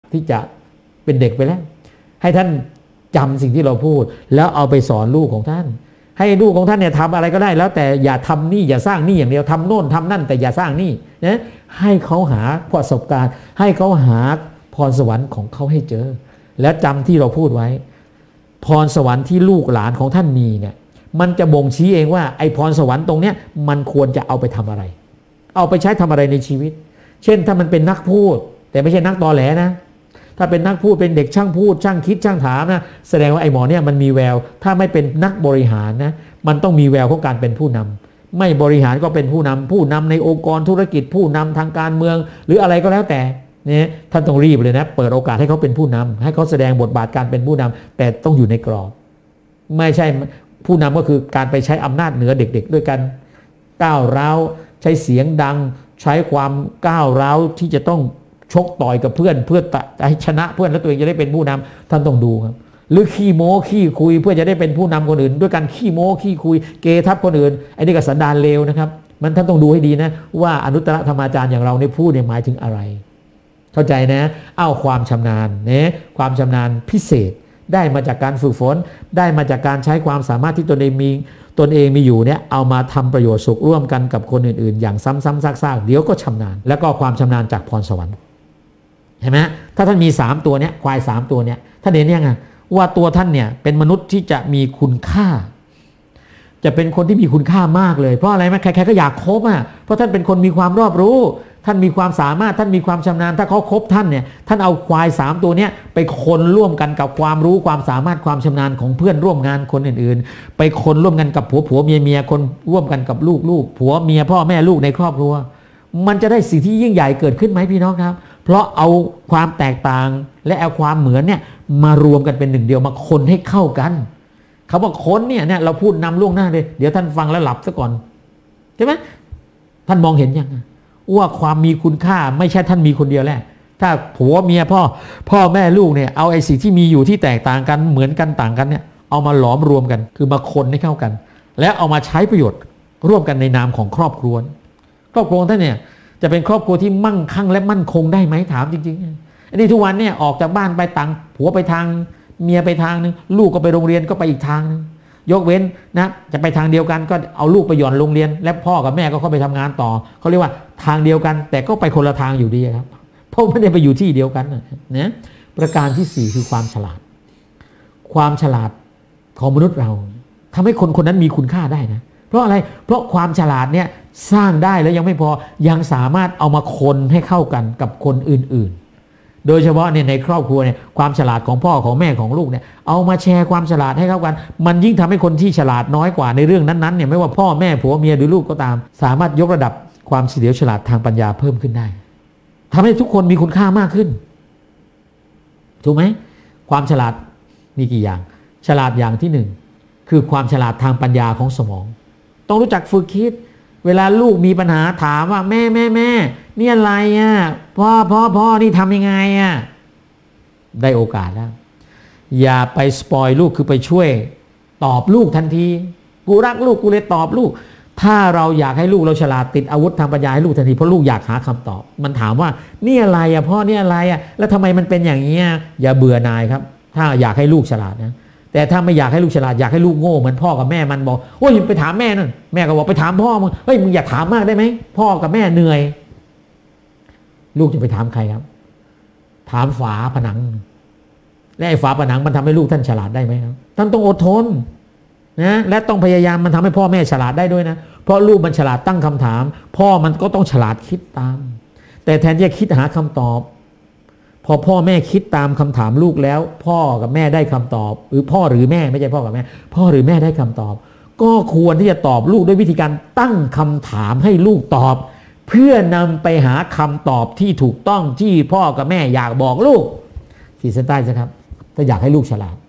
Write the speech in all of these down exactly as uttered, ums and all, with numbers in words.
ที่จะเป็นเด็กไปแล้วให้ท่านจำสิ่งที่เราพูดแล้วเอาไปสอนลูกของท่านให้ลูกของท่านเนี่ยทำอะไรก็ได้แล้วแต่อย่าทำนี่อย่าสร้างนี่อย่างเดียวทำโน่นทำนั่นแต่อย่าสร้างนี่นะให้เขาหาประสบการณ์ให้เขาหาพรสวรรค์ของเขาให้เจอแล้วจำที่เราพูดไว้พรสวรรค์ที่ลูกหลานของท่านมีเนี่ยมันจะบ่งชี้เองว่าไอ้พรสวรรค์ตรงเนี้ยมันควรจะเอาไปทำอะไรเอาไปใช้ทำอะไรในชีวิตเช่นถ้ามันเป็นนักพูดแต่ไม่ใช่นักตอแหลนะถ้าเป็นนักพูดเป็นเด็กช่างพูดช่างคิดช่างถามนะแสดงว่าไอ้หมอเนี่ยมันมีแววถ้าไม่เป็นนักบริหารนะมันต้องมีแววของการเป็นผู้นำไม่บริหารก็เป็นผู้นำผู้นำในองค์กรธุรกิจผู้นำทางการเมืองหรืออะไรก็แล้วแต่เนี่ยท่านต้องรีบเลยนะเปิดโอกาสให้เขาเป็นผู้นำให้เขาแสดงบทบาทการเป็นผู้นำแต่ต้องอยู่ในกรอบไม่ใช่ผู้นำก็คือการไปใช้อำนาจเหนือเด็กๆด้วยกันก้าวร้าวใช้เสียงดังใช้ความก้าวร้าวที่จะต้องชกต่อยกับเพื่อนเพื่อให้ชนะเพื่อนแล้วตัวเองจะได้เป็นผู้นำท่านต้องดูครับหรือขี้โม้ขี้คุยเพื่อจะได้เป็นผู้นำคนอื่นด้วยการขี้โม้ขี้คุยเกทับคนอื่นไอ้นี่ก็สันดานเลวนะครับมันท่านต้องดูให้ดีนะว่าอนุตตรธรรมาจารย์อย่างเราในพูดเนี่ยหมายถึงอะไรเข้าใจนะเอาความชำนาญเนี่ยความชำนาญพิเศษได้มาจากการฝึกฝนได้มาจากการใช้ความสามารถที่ตนเองมีตนเองมีอยู่เนี่ยเอามาทำประโยชน์สุขร่วมกันกับคนอื่นๆอย่างซ้ำๆซากๆเดี๋ยวก็ชำนาญแล้วก็ความชำนาญจากพรสวรรค์เห็นไหมถ้าท่านมีสามตัวเนี้ยควายสามตัวเนี้ยท่านเห็นยังไงว่าตัวท่านเนี่ยเป็นมนุษย์ที่จะมีคุณค่าจะเป็นคนที่มีคุณค่ามากเลยเพราะอะไรไหมใครๆก็อยากคบอ่ะเพราะท่านเป็นคนมีความรอบรู้ท่านมีความสามารถท่านมีความชำนาญถ้าเขาคบท่านเนี่ยท่านเอาควายสามตัวเนี้ยไปคนร่วมกันกับความรู้ความสามารถความชำนาญของเพื่อนร่วมงานคนอื่นๆไปคนร่วมกันกับผัวผัวเมียเมียคนร่วมกันกับลูกลูกผัวเมียพ่อแม่ลูกในครอบครัวมันจะได้สิ่งที่ยิ่งใหญ่เกิดขึ้นไหมพี่น้องครับเพราะเอาความแตกต่างและเอาความเหมือนเนี่ยมารวมกันเป็นหนึ่งเดียวมาคนให้เข้ากันเขาบอกคนเนี่ยเนี่ยเราพูดนำล่วงหน้าเลยเดี๋ยวท่านฟังแล้วหลับซะก่อนใช่ไหมท่านมองเห็นยังว่าความมีคุณค่าไม่ใช่ท่านมีคนเดียวแหละถ้าผัวเมียพ่อพ่อแม่ลูกเนี่ยเอาไอ้สิ่งที่มีอยู่ที่แตกต่างกันเหมือนกันต่างกันเนี่ยเอามาหลอมรวมกันคือมาคนให้เข้ากันแล้วเอามาใช้ประโยชน์ร่วมกันในนามของครอบครัวครอบครัวท่านเนี่ยจะเป็นครอบครัวที่มั่งคั่งและมั่นคงได้ไหมถามจริงๆอันนี้ทุกวันเนี่ยออกจากบ้านไปต่างผัวไปทางเมียไปทางนึงลูกก็ไปโรงเรียนก็ไปอีกทางนึงยกเว้นนะจะไปทางเดียวกันก็เอาลูกไปหย่อนโรงเรียนและพ่อกับแม่ก็เข้าไปทำงานต่อเขาเรียกว่าทางเดียวกันแต่ก็ไปคนละทางอยู่ดีครับเพราะไม่ได้ไปอยู่ที่เดียวกันนะประการที่สี่คือความฉลาดความฉลาดของมนุษย์เราทำให้คนคนนั้นมีคุณค่าได้นะเพราะอะไรเพราะความฉลาดเนี่ยสร้างได้แล้วยังไม่พอยังสามารถเอามาคนให้เข้ากันกับคนอื่นๆโดยเฉพาะเนี่ยในครอบครัวเนี่ยความฉลาดของพ่อของแม่ของลูกเนี่ยเอามาแชร์ความฉลาดให้เข้ากันมันยิ่งทำให้คนที่ฉลาดน้อยกว่าในเรื่องนั้นๆเนี่ยไม่ว่าพ่อแม่ผัวเมียหรือลูกก็ตามสามารถยกระดับความเฉลียวฉลาดทางปัญญาเพิ่มขึ้นได้ทำให้ทุกคนมีคุณค่ามากขึ้นถูกไหมความฉลาดมีกี่อย่างฉลาดอย่างที่หนึ่งคือความฉลาดทางปัญญาของสมองต้องรู้จักฝึกคิดเวลาลูกมีปัญหาถามว่าแม่แม่แม่นี่อะไรอ่ะพ่อพ่อพ่อนี่ทำยังไงอ่ะได้โอกาสแล้วอย่าไปสปอยลูกคือไปช่วยตอบลูกทันทีกูรักลูกกูเลยตอบลูกถ้าเราอยากให้ลูกเราฉลาดติดอาวุธทางปัญญาให้ลูกทันทีเพราะลูกอยากหาคำตอบมันถามว่านี่อะไรอ่ะพ่อนี่อะไรอ่ะแล้วทำไมมันเป็นอย่างนี้อย่าเบื่อหน่ายครับถ้าอยากให้ลูกฉลาดนะแต่ถ้าไม่อยากให้ลูกฉลาดอยากให้ลูกโง่เหมือนพ่อกับแม่มันบอกโอ้ยไปถามแม่นั่นแม่ก็บอกไปถามพ่อมึงเฮ้ยมึงอยากถามมากได้ไหมพ่อกับแม่เหนื่อยลูกจะไปถามใครครับถามฝาผนังและไอ้ฝาผนังมันทำให้ลูกท่านฉลาดได้ไหมครับท่านต้องอดทนนะและต้องพยายามมันทำให้พ่อแม่ฉลาดได้ด้วยนะเพราะลูกมันฉลาดตั้งคำถามพ่อมันก็ต้องฉลาดคิดตามแต่แทนที่จะคิดหาคำตอบพอพ่อแม่คิดตามคำถามลูกแล้วพ่อกับแม่ได้คำตอบหรือพ่อหรือแม่ไม่ใช่พ่อกับแม่พ่อหรือแม่ได้คำตอบก็ควรที่จะตอบลูกด้วยวิธีการตั้งคำถามให้ลูกตอบเพื่อนำไปหาคำตอบที่ถูกต้องที่พ่อกับแม่อยากบอกลูกขีดเส้นใต้สิครับถ้าอยากให้ลูกฉลาด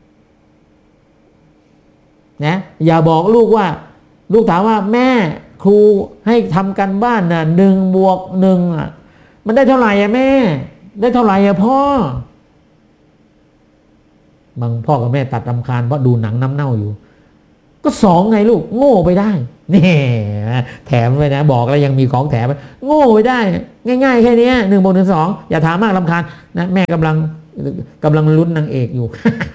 นะอย่าบอกลูกว่าลูกถามว่าแม่ครูให้ทำกันบ้านน่ะหนึ่งบวกหนึ่งอ่ะมันได้เท่าไหร่อะแม่ได้เท่าไหร่อะพ่อบางพ่อกับแม่ตัดรำคาญเพราะดูหนังน้ำเน่าอยู่ก็สองไงลูกโง่ไปได้นี่แถมไปนะบอกแล้วยังมีของแถมโง่ไปได้ง่ายๆแค่นี้หนึ่งบวกหนึ่งสองอย่าถามมากรำคาญนะแม่กำลังกำลังลุ้นนางเอกอยู่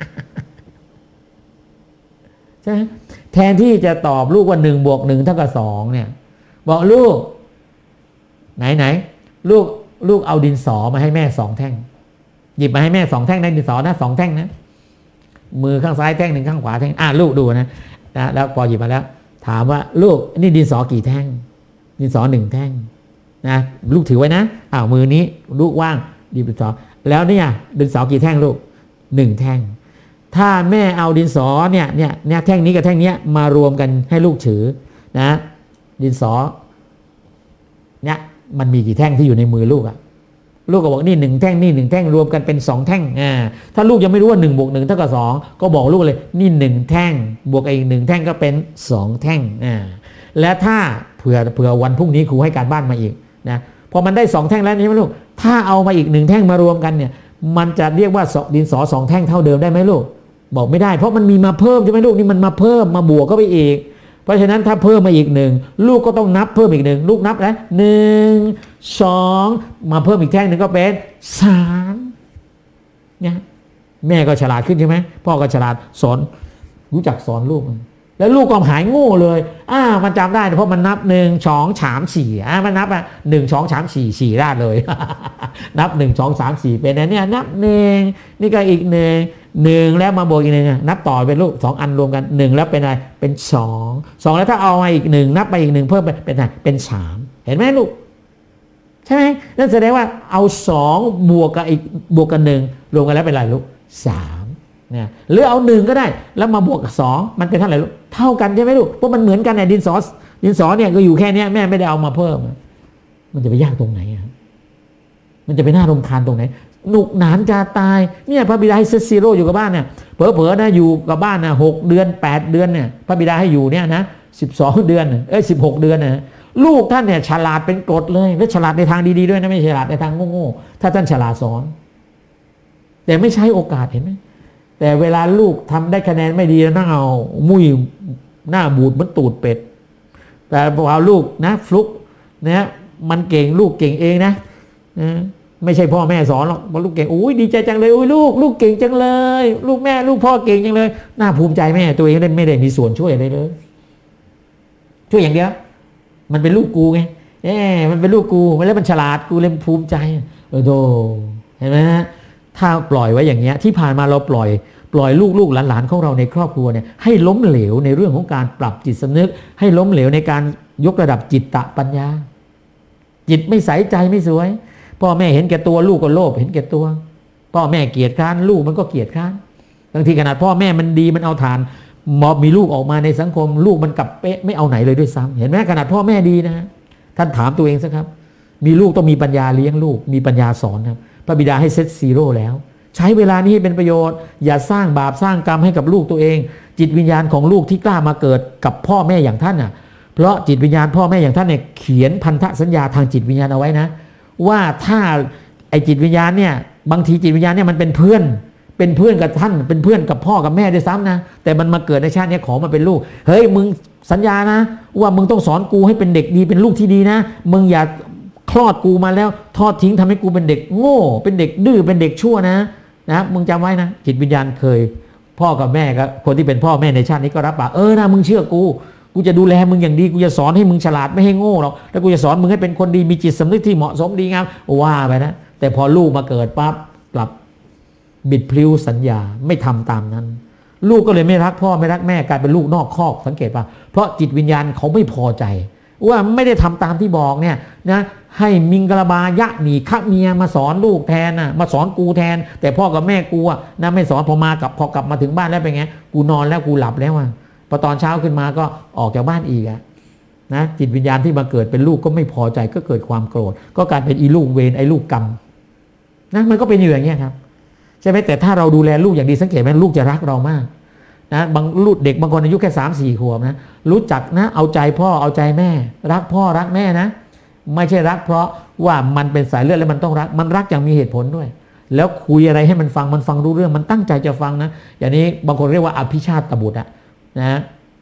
ใช่แทนที่จะตอบลูกว่าหนึ่งบวกหนึ่งเท่ากับสองเนี่ยบอกลูกไหนไหนลูกลูกเอาดินสอมาให้แม่สองแท่งหยิบมาให้แม่สองแท่งในดินสอนะสองแท่งนะมือข้างซ้ายแท่งหนึ่งข้างขวาแท่งอ่ะลูกดูนะนะแล้วพอหยิบมาแล้วถามว่าลูกนี่ดินสอกี่แท่งดินสอหนึ่งแท่งนะลูกถือไว้นะอ้าวมือนี้ลูกว่างดินสอแล้วเนี่ยดินสอกี่แท่งลูกหนึ่งแท่งถ้าแม่เอาดินสอเนี่ยเนี่ยเนี่ยแท่งนี้กับแท่งนี้มารวมกันให้ลูกถือนะดินสอเนี่ยมันมีกี่แท่งที่อยู่ในมือลูกอะลูกก็บอกนี่หนึ่งแท่งนี่หนึ่งแท่งรวมกันเป็นสองแท่งอ่าถ้าลูกยังไม่รู้ว่าหนึ่งบวกหนึ่งเท่ากับสองก็บอกลูกเลยนี่หนึ่งแท่งบวกอีกหนึ่งแท่งก็เป็นสองแท่งอ่าและถ้าเผื่อเผื่อวันพรุ่งนี้ครูให้การบ้านมาอีกนะพอมันได้สองแท่งแล้วนี่ไหมลูกถ้าเอามาอีกหนึ่งแท่งมารวมกันเนี่ยมันจะเรียกว่าดินสอสองแท่งเท่าเดิมได้ไหมลูกบอกไม่ได้เพราะมันมีมาเพิ่มใช่ไหมลูกนี่มันมาเพิ่มมาบวกก็ไปอีกเพราะฉะนั้นถ้าเพิ่มมาอีกหนึ่งลูกก็ต้องนับเพิ่มอีกหนึ่งลูกนับแล้วหนึ่งสองมาเพิ่มอีกแท่งหนึ่งก็เป็นสามเนี่ยแม่ก็ฉลาดขึ้นใช่ไหมพ่อก็ฉลาดสอนรู้จักสอนลูกแล้วลูกก็หายโง่เลยอ่ามันจำได้เพราะมันนับหนึ่งสองสามสี่อ่ามันนับอ่ะหนึ่งสองสามสี่สี่ได้เลย นับหนึ่งสองสามสี่เป็นอันเนี้ยนับหนึ่งนี่ก็อีกหนึ่งหนึ่งแล้วมาบวกอีกหนึ่งนับต่อเป็นลูกสองอันรวมกันหนึ่งแล้วเป็นอะไรเป็นสองสองแล้วถ้าเอามาอีกหนึ่งนับไปอีกหนึ่งเพิ่มไปเป็นอะไรเป็นสามเห็นไหมลูกใช่ไหมนั่นแสดงว่าเอาสองบวกกับอีกบวกกับหนึ่งรวมกันแล้วเป็นอะไรลูกสามเนี่ยหรือเอาหนึ่งก็ได้แล้วมาบวกกับสองมันเป็นเท่าไหร่ลูกเท่ากันใช่ไหมลูกเพราะมันเหมือนกันเนี่ยดินสอดินสอเนี่ยก็อยู่แค่นี้แม่ไม่ได้เอามาเพิ่มมันจะไปยากตรงไหนอ่ะมันจะไปน่ารำคาญตรงไหนหนุกหนานจะตายเนี่ยพระบิดาให้เซตซีโร่อยู่กับบ้านเนี่ยเผลอๆนะอยู่กับบ้านนะหกเดือนแปดเดือนเนี่ยพระบิดาให้อยู่เนี่ยนะสิบสองเดือนเอ้ยสิบหกเดือนนะลูกท่านเนี่ยฉลาดเป็นกรดเลยและฉลาดในทางดีๆด้วยนะไม่ฉลาดในทางโง่ๆถ้าท่านฉลาดสอนแต่ไม่ใช้โอกาสเห็นไหมแต่เวลาลูกทำได้คะแนนไม่ดีนั่งเอามุ้ยหน้าบูดเหมือนตูดเป็ดแต่พอเอาลูกนะฟลุกนะมันเก่งลูกเก่งเองนะนะไม่ใช่พ่อแม่สอนหรอกว่าลูกเก่งโอ้ยดีใจจังเลยโอ้ยลูกลูกเก่งจังเลยลูกแม่ลูกพ่อเก่งจังเลยน่าภูมิใจแม่ตัวเองไม่ได้มีส่วนช่วยอะไรเลยช่วยอย่างเดียวมันเป็นลูกกูไงเอ๊ะมันเป็นลูกกูมันแล้วมันฉลาดกูเลยภูมิใจเออโธ่เห็นไหมฮะถ้าปล่อยไว้อย่างเงี้ยที่ผ่านมาเราปล่อยปล่อยลูกลูกหลานๆของเราในครอบครัวเนี่ยให้ล้มเหลวในเรื่องของการปรับจิตสำนึกให้ล้มเหลวในการยกระดับจิตตปัญญาจิตไม่ใสใจไม่สวยพ่อแม่เห็นแก่ตัวลูกก็โลภเห็นแก่ตัวพ่อแม่เกลียดค้านลูกมันก็เกลียดค้านบางทีขนาดพ่อแม่มันดีมันเอาทานมอบมีลูกออกมาในสังคมลูกมันกลับเป๊ะไม่เอาไหนเลยด้วยซ้ำเห็นไหมขนาดพ่อแม่ดีนะท่านถามตัวเองสักครับมีลูกต้องมีปัญญาเลี้ยงลูกมีปัญญาสอนครับพระบิดาให้เซตซีโร่แล้วใช้เวลานี้ให้เป็นประโยชน์อย่าสร้างบาปสร้างกรรมให้กับลูกตัวเองจิตวิญญาณของลูกที่กล้ามาเกิดกับพ่อแม่อย่างท่านน่ะเพราะจิตวิญญาณพ่อแม่อย่างท่านเนี่ยเขียนพันธสัญญาทางจิตวิญญาณเอาไว้นะว่าถ้าไอจิตวิญญาณเนี่ยบางทีจิตวิญญาณเนี่ยมันเป็นเพื่อนเป็นเพื่อนกับท่านเป็นเพื่อนกับพ่อกับแม่ด้วยซ้ำนะแต่มันมาเกิดในชาตินี้ขอมาเป็นลูกเฮ้ยมึงสัญญานะว่ามึงต้องสอนกูให้เป็นเด็กดีเป็นลูกที่ดีนะมึงอย่าคลอดกูมาแล้วทอดทิ้งทำให้กูเป็นเด็กโง่เป็นเด็กดื้อเป็นเด็กชั่วนะนะมึงจำไว้นะจิตวิญญาณเคยพ่อกับแม่กับคนที่เป็นพ่อแม่ในชาตินี้ก็รับปากเออนะมึงเชื่อกูกูจะดูแลมึงอย่างดีกูจะสอนให้มึงฉลาดไม่ให้โง่หรอกแล้วกูจะสอนมึงให้เป็นคนดีมีจิตสำนึกที่เหมาะสมดีงามว่าไปนะแต่พอลูกมาเกิดปั๊บกลับบิดพลิ้วสัญญาไม่ทำตามนั้นลูกก็เลยไม่รักพ่อไม่รักแม่กลายเป็นลูกนอกคอกสังเกตป่ะเพราะจิตวิญญาณเขาไม่พอใจว่าไม่ได้ทำตามที่บอกเนี่ยนะให้มิงกลบายะหนีข้าเมียมาสอนลูกแทนนะมาสอนกูแทนแต่พ่อกับแม่กูอะนะไม่สอนพอมากับพอกลับมาถึงบ้านแล้วเป็นไงกูนอนแล้วกูหลับแล้วอะพอตอนเช้าขึ้นมาก็ออกจากบ้านอีกอะนะจิตวิญญาณที่มาเกิดเป็นลูกก็ไม่พอใจก็เกิดความโกรธก็กลายเป็นอีลูกเวรไอ้ลูกกรรมนะมันก็เป็นอยู่อย่างเงี้ยครับใช่ไหมแต่ถ้าเราดูแลลูกอย่างดีสังเกตไหมลูกจะรักเรามากนะบางลูกเด็กบางคนอายุแค่สามสี่ขวบนะรู้จักนะเอาใจพ่อเอาใจแม่รักพ่อรักแม่นะไม่ใช่รักเพราะว่ามันเป็นสายเลือดแล้วมันต้องรักมันรักอย่างมีเหตุผลด้วยแล้วคุยอะไรให้มันฟังมันฟังรู้เรื่องมันตั้งใจจะฟังนะอย่างนี้บางคนเรียกว่าอภิชาติบุตรอะนะป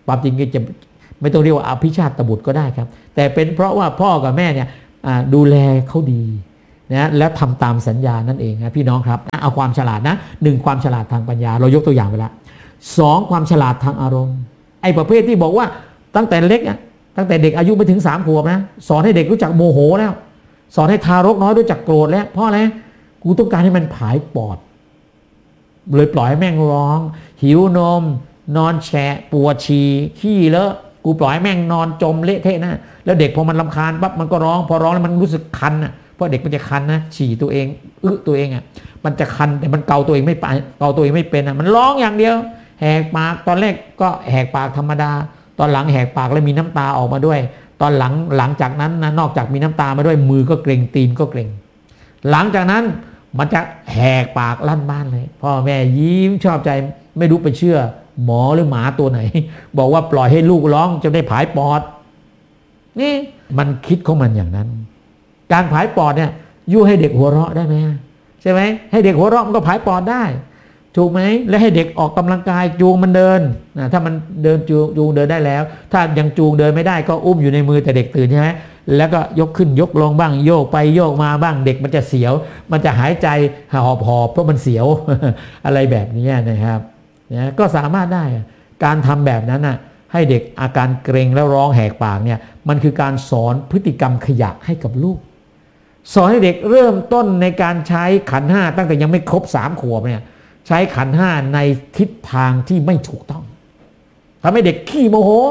ความจริงก็จะไม่ต้องเรียกว่าอภิชาติบุตรก็ได้ครับแต่เป็นเพราะว่าพ่อกับแม่เนี่ยดูแลเขาดีนะแล้วทำตามสัญญานั่นเองนะพี่น้องครับเอาความฉลาดนะหนึ่งความฉลาดทางปัญญาเรายกตัวอย่างไปแล้วสองความฉลาดทางอารมณ์ไอ้ประเภทที่บอกว่าตั้งแต่เล็กอ่ะตั้งแต่เด็กอายุไม่ถึงสามขวบนะสอนให้เด็กรู้จักโมโหแล้วสอนให้ทารกน้อยรู้จักโกรธแล้วเพราะอะไรกูต้องการให้มันผายปอดเลยปล่อยให้แม่งร้องหิวนมนอนแฉะปวดฉี่ขี้เลอะกูปล่อยให้แม่งนอนจมเละเทะนะแล้วเด็กพอมันรำคาญปั๊บมันก็ร้องพอร้องแล้วมันรู้สึกคันอ่ะเพราะเด็กมันจะคันนะฉี่ตัวเองอึตัวเองอ่ะมันจะคันแต่มันเกาตัวเองไม่ไปเกาตัวเองไม่เป็นอ่ะมันร้องอย่างเดียวแหกปากตอนแรกก็แหกปากธรรมดาตอนหลังแหกปากแล้วมีน้ำตาออกมาด้วยตอนหลังหลังจากนั้นนะนอกจากมีน้ำตามาด้วยมือก็เกร็งตีนก็เกร็งหลังจากนั้นมันจะแหกปากลั่นบ้านเลยพ่อแม่ยิ้มชอบใจไม่รู้ไปเชื่อหมอหรือหมาตัวไหนบอกว่าปล่อยให้ลูกร้องจะได้ผายปอดนี่มันคิดของมันอย่างนั้นการผายปอดเนี่ยยั่วให้เด็กหัวเราะได้ไหมใช่ไหมให้เด็กหัวเราะมันก็ผายปอดได้ถูกไหมและให้เด็กออกกำลังกายจูงมันเดินนะถ้ามันเดินจูงจูงเดินได้แล้วถ้ายังจูงเดินไม่ได้ก็อุ้มอยู่ในมือแต่เด็กตื่นใช่ไหมแล้วก็ยกขึ้นยกลงบ้างโยกไปโยกมาบ้างเด็กมันจะเสียวมันจะหายใจหอบหอบเพราะมันเสียว อะไรแบบนี้นะครับนะก็สามารถได้การทำแบบนั้นน่ะให้เด็กอาการเกร็งแล้วร้องแหกปากเนี่ยมันคือการสอนพฤติกรรมขยะให้กับลูกสอนให้เด็กเริ่มต้นในการใช้ขันธ์ห้าตั้งแต่ยังไม่ครบสามขวบเนี่ยใช้ขันธ์ห้าในทิศทางที่ไม่ถูกต้องทำให้เด็กขี้โมโห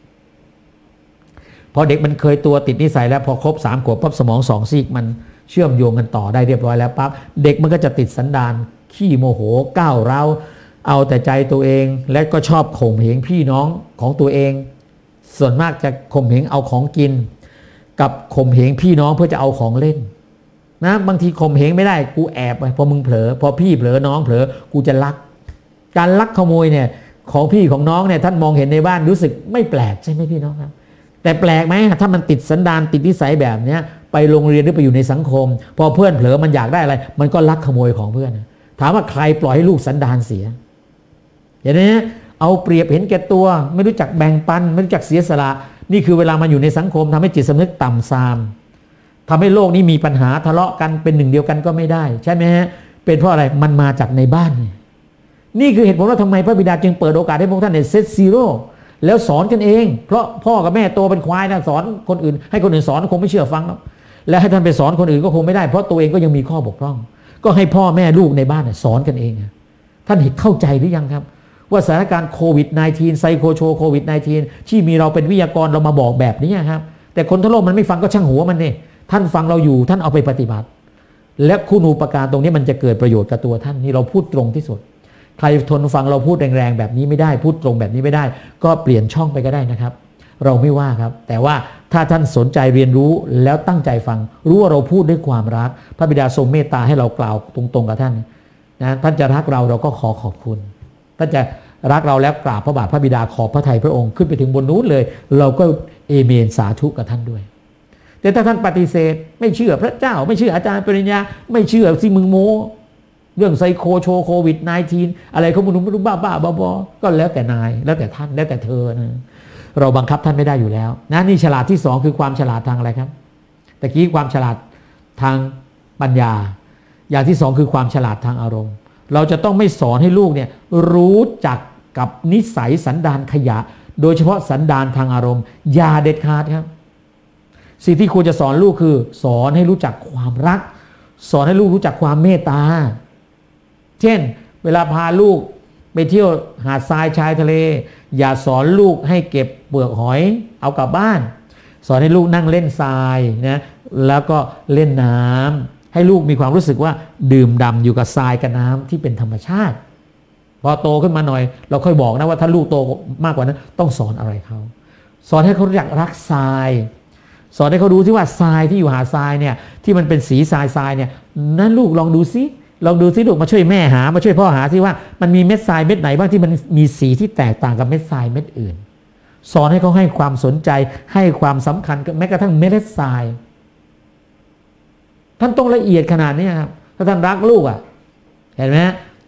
พอเด็กมันเคยตัวติดนิสัยแล้วพอครบสามขวบปั๊บสมองสองซีกมันเชื่อมโยงกันต่อได้เรียบร้อยแล้วปั๊บเด็กมันก็จะติดสันดานขี้โมโหก้าวร้าวเอาแต่ใจตัวเองและก็ชอบข่มเหงพี่น้องของตัวเองส่วนมากจะข่มเหงเอาของกินกับข่มเหงพี่น้องเพื่อจะเอาของเล่นนะบางทีข่มเหงไม่ได้กูแอบไปพอมึงเผลอพอพี่เผลอน้องเผลอกูจะลักการลักขโมยเนี่ยของพี่ของน้องเนี่ยท่านมองเห็นในบ้านรู้สึกไม่แปลกใช่ไหมพี่น้องครับแต่แปลกไหมถ้ามันติดสันดานติดนิสัยแบบนี้ไปโรงเรียนหรือไปอยู่ในสังคมพอเพื่อนเผลอมันอยากได้อะไรมันก็ลักขโมยของเพื่อนถามว่าใครปล่อยให้ลูกสันดานเสียอย่างนี้เอาเปรียบเห็นแก่ตัวไม่รู้จักแบ่งปันไม่รู้จักเสียสละนี่คือเวลามาอยู่ในสังคมทำให้จิตสำนึกต่ำทรามทำให้โลกนี้มีปัญหาทะเลาะกันเป็นหนึ่งเดียวกันก็ไม่ได้ใช่ไหมฮะเป็นเพราะอะไรมันมาจากในบ้านนี่คือเหตุผลว่าทำไมพระบิดาจึงเปิดโอกาสให้พวกท่านเนี่ยเซตซีโร่แล้วสอนกันเองเพราะพ่อกับแม่โตเป็นควายนะสอนคนอื่นให้คนอื่นสอนคงไม่เชื่อฟังแล้วและให้ท่านไปสอนคนอื่นก็คงไม่ได้เพราะตัวเองก็ยังมีข้อบกพร่องก็ให้พ่อแม่ลูกในบ้านสอนกันเองท่านเห็นเข้าใจหรือยังครับว่าสถานการณ์โควิด สิบเก้า ไซโคโชโควิด สิบเก้า ที่มีเราเป็นวิทยากรเรามาบอกแบบนี้ครับแต่คนทั้งโลกมันไม่ฟังก็ช่างหัวมันนี่ท่านฟังเราอยู่ท่านเอาไปปฏิบัติและคุณูปการตรงนี้มันจะเกิดประโยชน์กับตัวท่านนี่เราพูดตรงที่สุดใครทนฟังเราพูดแรงๆแบบนี้ไม่ได้พูดตรงแบบนี้ไม่ได้ก็เปลี่ยนช่องไปก็ได้นะครับเราไม่ว่าครับแต่ว่าถ้าท่านสนใจเรียนรู้แล้วตั้งใจฟังรู้ว่าเราพูดด้วยความรักพระบิดาทรงเมตตาให้เรากล่าวตรงๆกับท่านนะท่านจะรักเราเราก็ขอขอบคุณท่านจะรักเราแล้วกราบพระบาทพระบิดาขอบพระทัยพระองค์ขึ้นไปถึงบนนู้นเลยเราก็เอเมนสาธุกับท่านด้วยแต่ถ้าท่านปฏิเสธไม่เชื่อพระเจ้าไม่เชื่ออาจารย์ปริญญาไม่เชื่อสิมึงโมเรื่องไซโคโชโควิด สิบเก้า อะไรเขาบุญไม่รู้บ้าบ้าบอๆก็แล้วแต่นายแล้วแต่ท่านแล้วแต่เธอนะเราบังคับท่านไม่ได้อยู่แล้วนะนี่ฉลาดที่สองคือความฉลาดทางอะไรครับตะกี้ความฉลาดทางปัญญาอย่างที่สองคือความฉลาดทางอารมณ์เราจะต้องไม่สอนให้ลูกเนี่ยรู้จักกับนิสัยสันดานขยะโดยเฉพาะสันดานทางอารมณ์อย่าเด็ดขาดครับสิ่งที่ควรจะสอนลูกคือสอนให้รู้จักความรักสอนให้ลูกรู้จักความเมตตาเช่นเวลาพาลูกไปเที่ยวหาดทรายชายทะเลอย่าสอนลูกให้เก็บเปลือกหอยเอากลับบ้านสอนให้ลูกนั่งเล่นทรายนะแล้วก็เล่นน้ำให้ลูกมีความรู้สึกว่าดื่มด่ำอยู่กับทรายกับน้ำที่เป็นธรรมชาติพอโตขึ้นมาหน่อยเราค่อยบอกนะว่าถ้าลูกโตมากกว่านั้นต้องสอนอะไรเขาสอนให้เขารู้จักรักทรายสอนให้เขาดูที่ว่าทรายที่อยู่หาดทรายเนี่ยที่มันเป็นสีทรายทรายเนี่ยนั่นลูกลองดูซิลองดูซิลูกมาช่วยแม่หามาช่วยพ่อหาซิว่ามันมีเม็ดทรายเม็ดไหนบ้างที่มันมีสีที่แตกต่างกับเม็ดทรายเม็ดอื่นสอนให้เขาให้ความสนใจให้ความสำคัญแม้กระทั่งเม็ดทรายท่านต้องละเอียดขนาดนี้ครับถ้าท่านรักลูกอ่ะเห็นไหม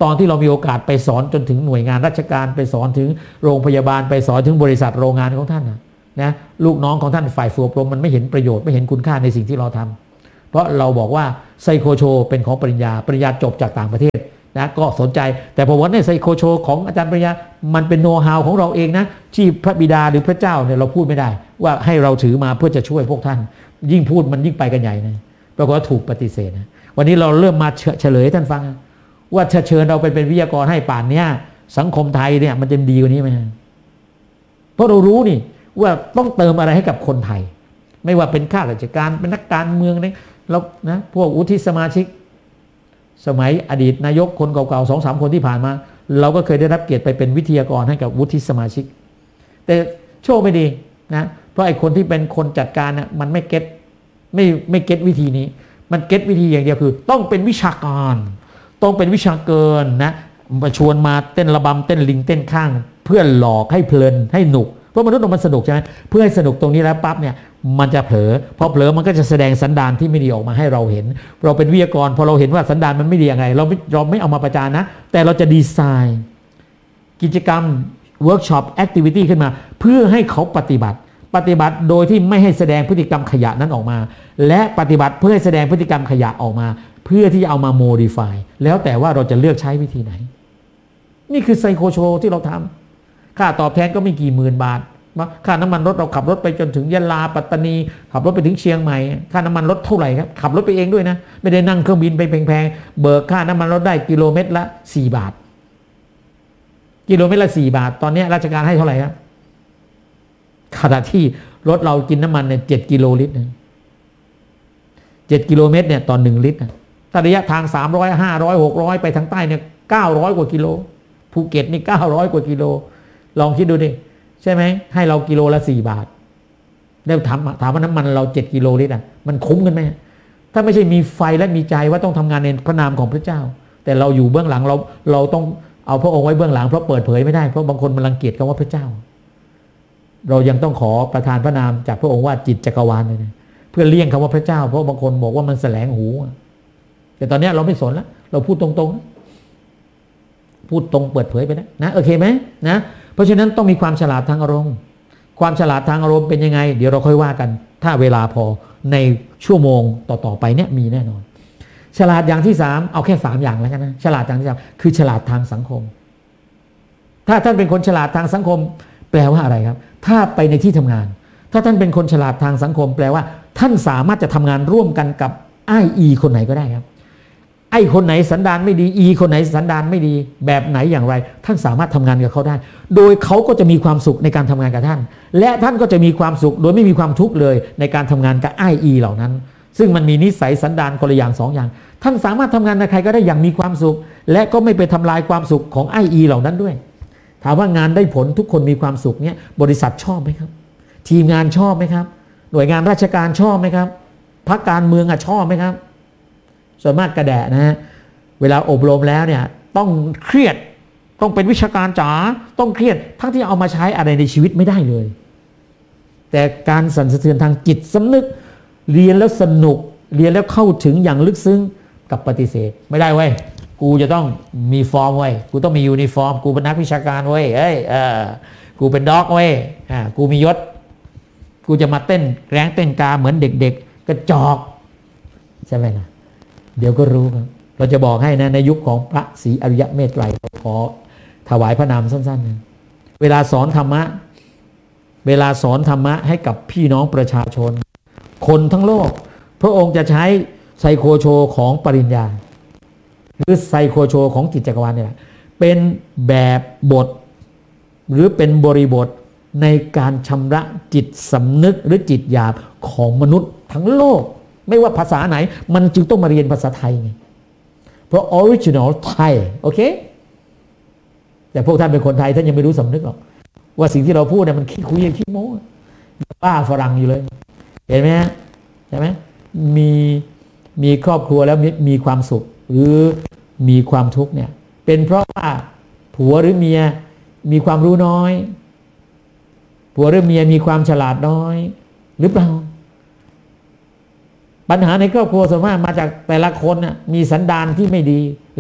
ตอนที่เรามีโอกาสไปสอนจนถึงหน่วยงานราชการไปสอนถึงโรงพยาบาลไปสอนถึงบริษัทโรงงานของท่านนะนะลูกน้องของท่านฝ่ายฝึกอบรมมันไม่เห็นประโยชน์ไม่เห็นคุณค่าในสิ่งที่เราทำเพราะเราบอกว่าไซโคโชเป็นของปริญญาปริญญาจบจากต่างประเทศนะก็สนใจแต่ผมว่าในไซโคโชของอาจารย์ปริญญามันเป็นโน้ตฮาวของเราเองนะที่พระบิดาหรือพระเจ้าเนี่ยเราพูดไม่ได้ว่าให้เราถือมาเพื่อจะช่วยพวกท่านยิ่งพูดมันยิ่งไปกันใหญ่นะปรากฏว่าถูกปฏิเสธนะวันนี้เราเริ่มมาเฉลยท่านฟังว่าจะเชิญเราไปเป็นวิทยากรให้ป่านเนี้ยสังคมไทยเนี่ยมันจะดีกว่านี้ไหมเพราะเรารู้นี่ว่าต้องเติมอะไรให้กับคนไทยไม่ว่าเป็นข้าราชการเป็นนักการเมืองเนี่ยเรานะพวกวุฒิสมาชิกสมัยอดีตนายกคนเก่าๆสองสามคนที่ผ่านมาเราก็เคยได้รับเกียรติไปเป็นวิทยากรให้กับวุฒิสมาชิกแต่โชคไม่ดีนะเพราะไอ้คนที่เป็นคนจัดการน่ะมันไม่เก็ตไม่ไม่เก็ตวิธีนี้มันเก็ตวิธีอย่างเดียวคือต้องเป็นวิชาการต้องเป็นวิชาเกินนะมาชวนมาเต้นระบำเต้นลิงเต้นข้างเพื่อหลอกให้เพลินให้หนุกเพราะมนุษย์มันสนุกใช่ไหมเพื่อให้สนุกตรงนี้แล้วปั๊บเนี่ยมันจะเผลอพอเผลอมันก็จะแสดงสันดานที่ไม่ดีออกมาให้เราเห็นเราเป็นวิทยากรพอเราเห็นว่าสันดานมันไม่ดียังไงเราไม่เราไม่เอามาประจานนะแต่เราจะดีไซน์กิจกรรมเวิร์กช็อปแอคทิวิตี้ขึ้นมาเพื่อให้เขาปฏิบัติปฏิบัติโดยที่ไม่ให้แสดงพฤติกรรมขยะนั้นออกมาและปฏิบัติเพื่อให้แสดงพฤติกรรมขยะออกมาเพื่อที่จะเอามาโมดิฟายแล้วแต่ว่าเราจะเลือกใช้วิธีไหนนี่คือไซโคโชที่เราทำค่าตอบแทนก็ไม่กี่หมื่นบาทค่าน้ำมันรถเราขับรถไปจนถึงยะลาปัตตานีขับรถไปถึงเชียงใหม่ค่าน้ำมันรถเท่าไหร่ครับขับรถไปเองด้วยนะไม่ได้นั่งเครื่องบินไปแพงๆเบิกค่าน้ำมันรถได้กิโลเมตรละสี่บาทกิโลเมตรละสี่บาทตอนนี้ราชการให้เท่าไหร่ครับขณะที่รถเรากินน้ำมันเนี่ยเจ็ดกิโลลิตรนะเจ็ดกิโลเมตรเนี่ยต่อหนึ่งลิตรนะถ้าระยะทางสามร้อย ห้าร้อย หกร้อยไปทางใต้เนี่ยเก้าร้อยกว่ากิโลภูเก็ตนี่เก้าร้อยกว่ากิโลลองคิดดูดิใช่ไหมให้เรากิโลละสี่บาทแล้วถามถามว่าน้ำมันเราเจ็ดกิโลลิตรอ่ะมันคุ้มกันไหมถ้าไม่ใช่มีไฟและมีใจว่าต้องทำงานในพระนามของพระเจ้าแต่เราอยู่เบื้องหลังเราเราต้องเอาพระองค์ไว้เบื้องหลังเพราะเปิดเผยไม่ได้เพราะบางคนมันรังเกียจคำว่าพระเจ้าเรายังต้องขอประทานพระนามจากพระองค์ว่าจิตจักรวาลเลยนะเพื่อเลี่ยงคำว่าพระเจ้าเพราะบางคนบอกว่ามันแสลงหูแต่ตอนนี้เราไม่สนแล้วเราพูดตรงๆพูดตรงเปิดเผยไปนะนะโอเคไหมนะเพราะฉะนั้นต้องมีความฉลาดทางอารมณ์ความฉลาดทางอารมณ์เป็นยังไงเดี๋ยวเราค่อยว่ากันถ้าเวลาพอในชั่วโมงต่อๆไปเนี่ยมีแน่นอนฉลาดอย่างที่สามเอาแค่สามอย่างแล้วกันนะฉลาดอย่างที่สามคือฉลาดทางสังคมถ้าท่านเป็นคนฉลาดทางสังคมแปลว่าอะไรครับถ้าไปในที่ทำงานถ้าท่านเป็นคนฉลาดทางสังคมแปลว่าท่านสามารถจะทำงานร่วมกันกับไอ้อีคนไหนก็ได้ครับไอ้คนไหนสันดานไม่ดีอีคนไหนสันดานไม่ดีแบบไหนอย่างไรท่านสามารถทำงานกับเขาได้โดยเขาก็จะมีความสุขในการทำงานกับท่านและท่านก็จะมีความสุขโดยไม่มีความทุกข์เลยในการทำงานกับไอ้อีเหล่านั้นซึ่งมันมีนิสัยสันดานคนละอย่างสองอย่างท่านสามารถทำงานกับใครก็ได้อย่างมีความสุขและก็ไม่ไปทำลายความสุขของไอ้อีเหล่านั้นด้วยถามว่างานได้ผลทุกคนมีความสุขเนี่ยบริษัทชอบไหมครับทีมงานชอบไหมครับหน่วยงานราชการชอบไหมครับพรรคการเมืองอะชอบไหมครับส่วนมากกระแดะนะฮะเวลาอบรมแล้วเนี่ยต้องเครียดต้องเป็นวิชาการจ๋าต้องเครียดทั้งที่เอามาใช้อะไรในชีวิตไม่ได้เลยแต่การสั่นสะเทือนทางจิตสำนึกเรียนแล้วสนุกเรียนแล้วเข้าถึงอย่างลึกซึ้งกับปฏิเสธไม่ได้เว้ยกูจะต้องมีฟอร์มเว้ยกูต้องมียูนิฟอร์มกูเป็นนักวิชาการเว้ยเอ้ยเออกูเป็นด็อกเว้ยอ่ากูมียศกูจะมาเต้นแรงเต้นกาเหมือนเด็กๆกระจอกใช่ไหมนะเดี๋ยวก็รู้ครับเราจะบอกให้นะในยุคของพระศรีอริยเมตไตรขอถวายพระนามสั้นๆนะเวลาสอนธรรมะเวลาสอนธรรมะให้กับพี่น้องประชาชนคนทั้งโลกพระองค์จะใช้ไซโคโชของปริญญาหรือไซโคโชของจิตจักรวาลเนี่ยเป็นแบบบทหรือเป็นบริบทในการชำระจิตสำนึกหรือจิตหยาบของมนุษย์ทั้งโลกไม่ว่าภาษาไหนมันจึงต้องมาเรียนภาษาไทยไงเพราะออริจินอลไทยโอเคแต่พวกท่านเป็นคนไทยท่านยังไม่รู้สำนึกหรอกว่าสิ่งที่เราพูดเนี่ยมันขี้คุยขี้โม้บ้าฝรั่งอยู่เลยเห็นไหมฮะใช่ไหมมีมีครอบครัวแล้วมีมีความสุขหรือมีความทุกข์เนี่ยเป็นเพราะว่าผัวหรือเมียมีความรู้น้อยผัวหรือเมียมีความฉลาดน้อยหรือเปล่าปัญหาในครอบครัวส่วนมากมาจากแต่ละคนน่ะมีสันดานที่ไม่ดี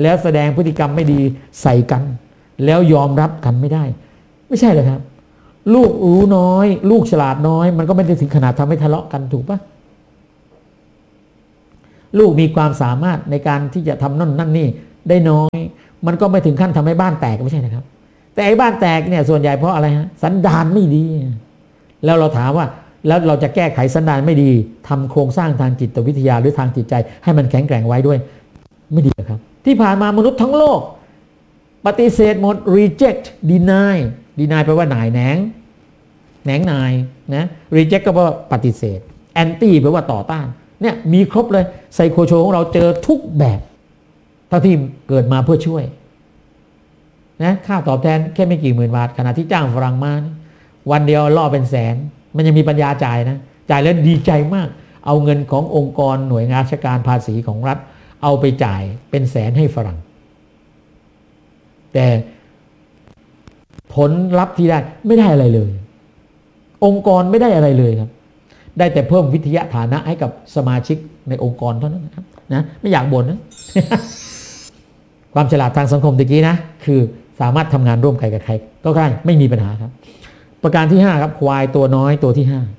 แล้วแสดงพฤติกรรมไม่ดีใส่กันแล้วยอมรับกันไม่ได้ไม่ใช่เลยครับลูกรู้น้อยลูกฉลาดน้อยมันก็ไม่ได้ถึงขนาดทำให้ทะเลาะกันถูกปะลูกมีความสามารถในการที่จะทำนั่นนั่นนี่ได้น้อยมันก็ไม่ถึงขั้นทำให้บ้านแตกไม่ใช่นะครับแต่ไอ้บ้านแตกเนี่ยส่วนใหญ่เพราะอะไรฮะสันดานไม่ดีแล้วเราถามว่าแล้วเราจะแก้ไขสันดานไม่ดีทำโครงสร้างทางจิตวิทยาหรือทางจิตใจให้มันแข็งแกร่งไว้ด้วยไม่ดีครับที่ผ่านมามนุษย์ทั้งโลกปฏิเสธหมด reject deny deny แปลว่าหน่ายแหนงแหนงนายนะ reject ก็แปลว่าปฏิเสธ anti แปลว่าต่อต้านเนี่ยมีครบเลยไซโคโชของเราเจอทุกแบบเท่าที่เกิดมาเพื่อช่วยนะค่าตอบแทนแค่ไม่กี่หมื่นบาทขณะที่จ้างฝรั่งมาวันเดียวล่อเป็นแสนมันยังมีปัญญาจ่ายนะจ่ายแล้วดีใจมากเอาเงินขององค์กรหน่วยงานราชการภาษีของรัฐเอาไปจ่ายเป็นแสนให้ฝรั่งแต่ผลลัพธ์ที่ได้ไม่ได้อะไรเลยองค์กรไม่ได้อะไรเลยครับได้แต่เพิ่มวิทยาฐานะให้กับสมาชิกในองค์กรเท่านั้นนะครับนะไม่อยากบ่นนะ ความฉลาดทางสังคมตะกี้นะคือสามารถทำงานร่วมกันกับใครก็ได้ไม่มีปัญหาครับประการที่ห้าครับควายตัวน้อยตัวที่ห้า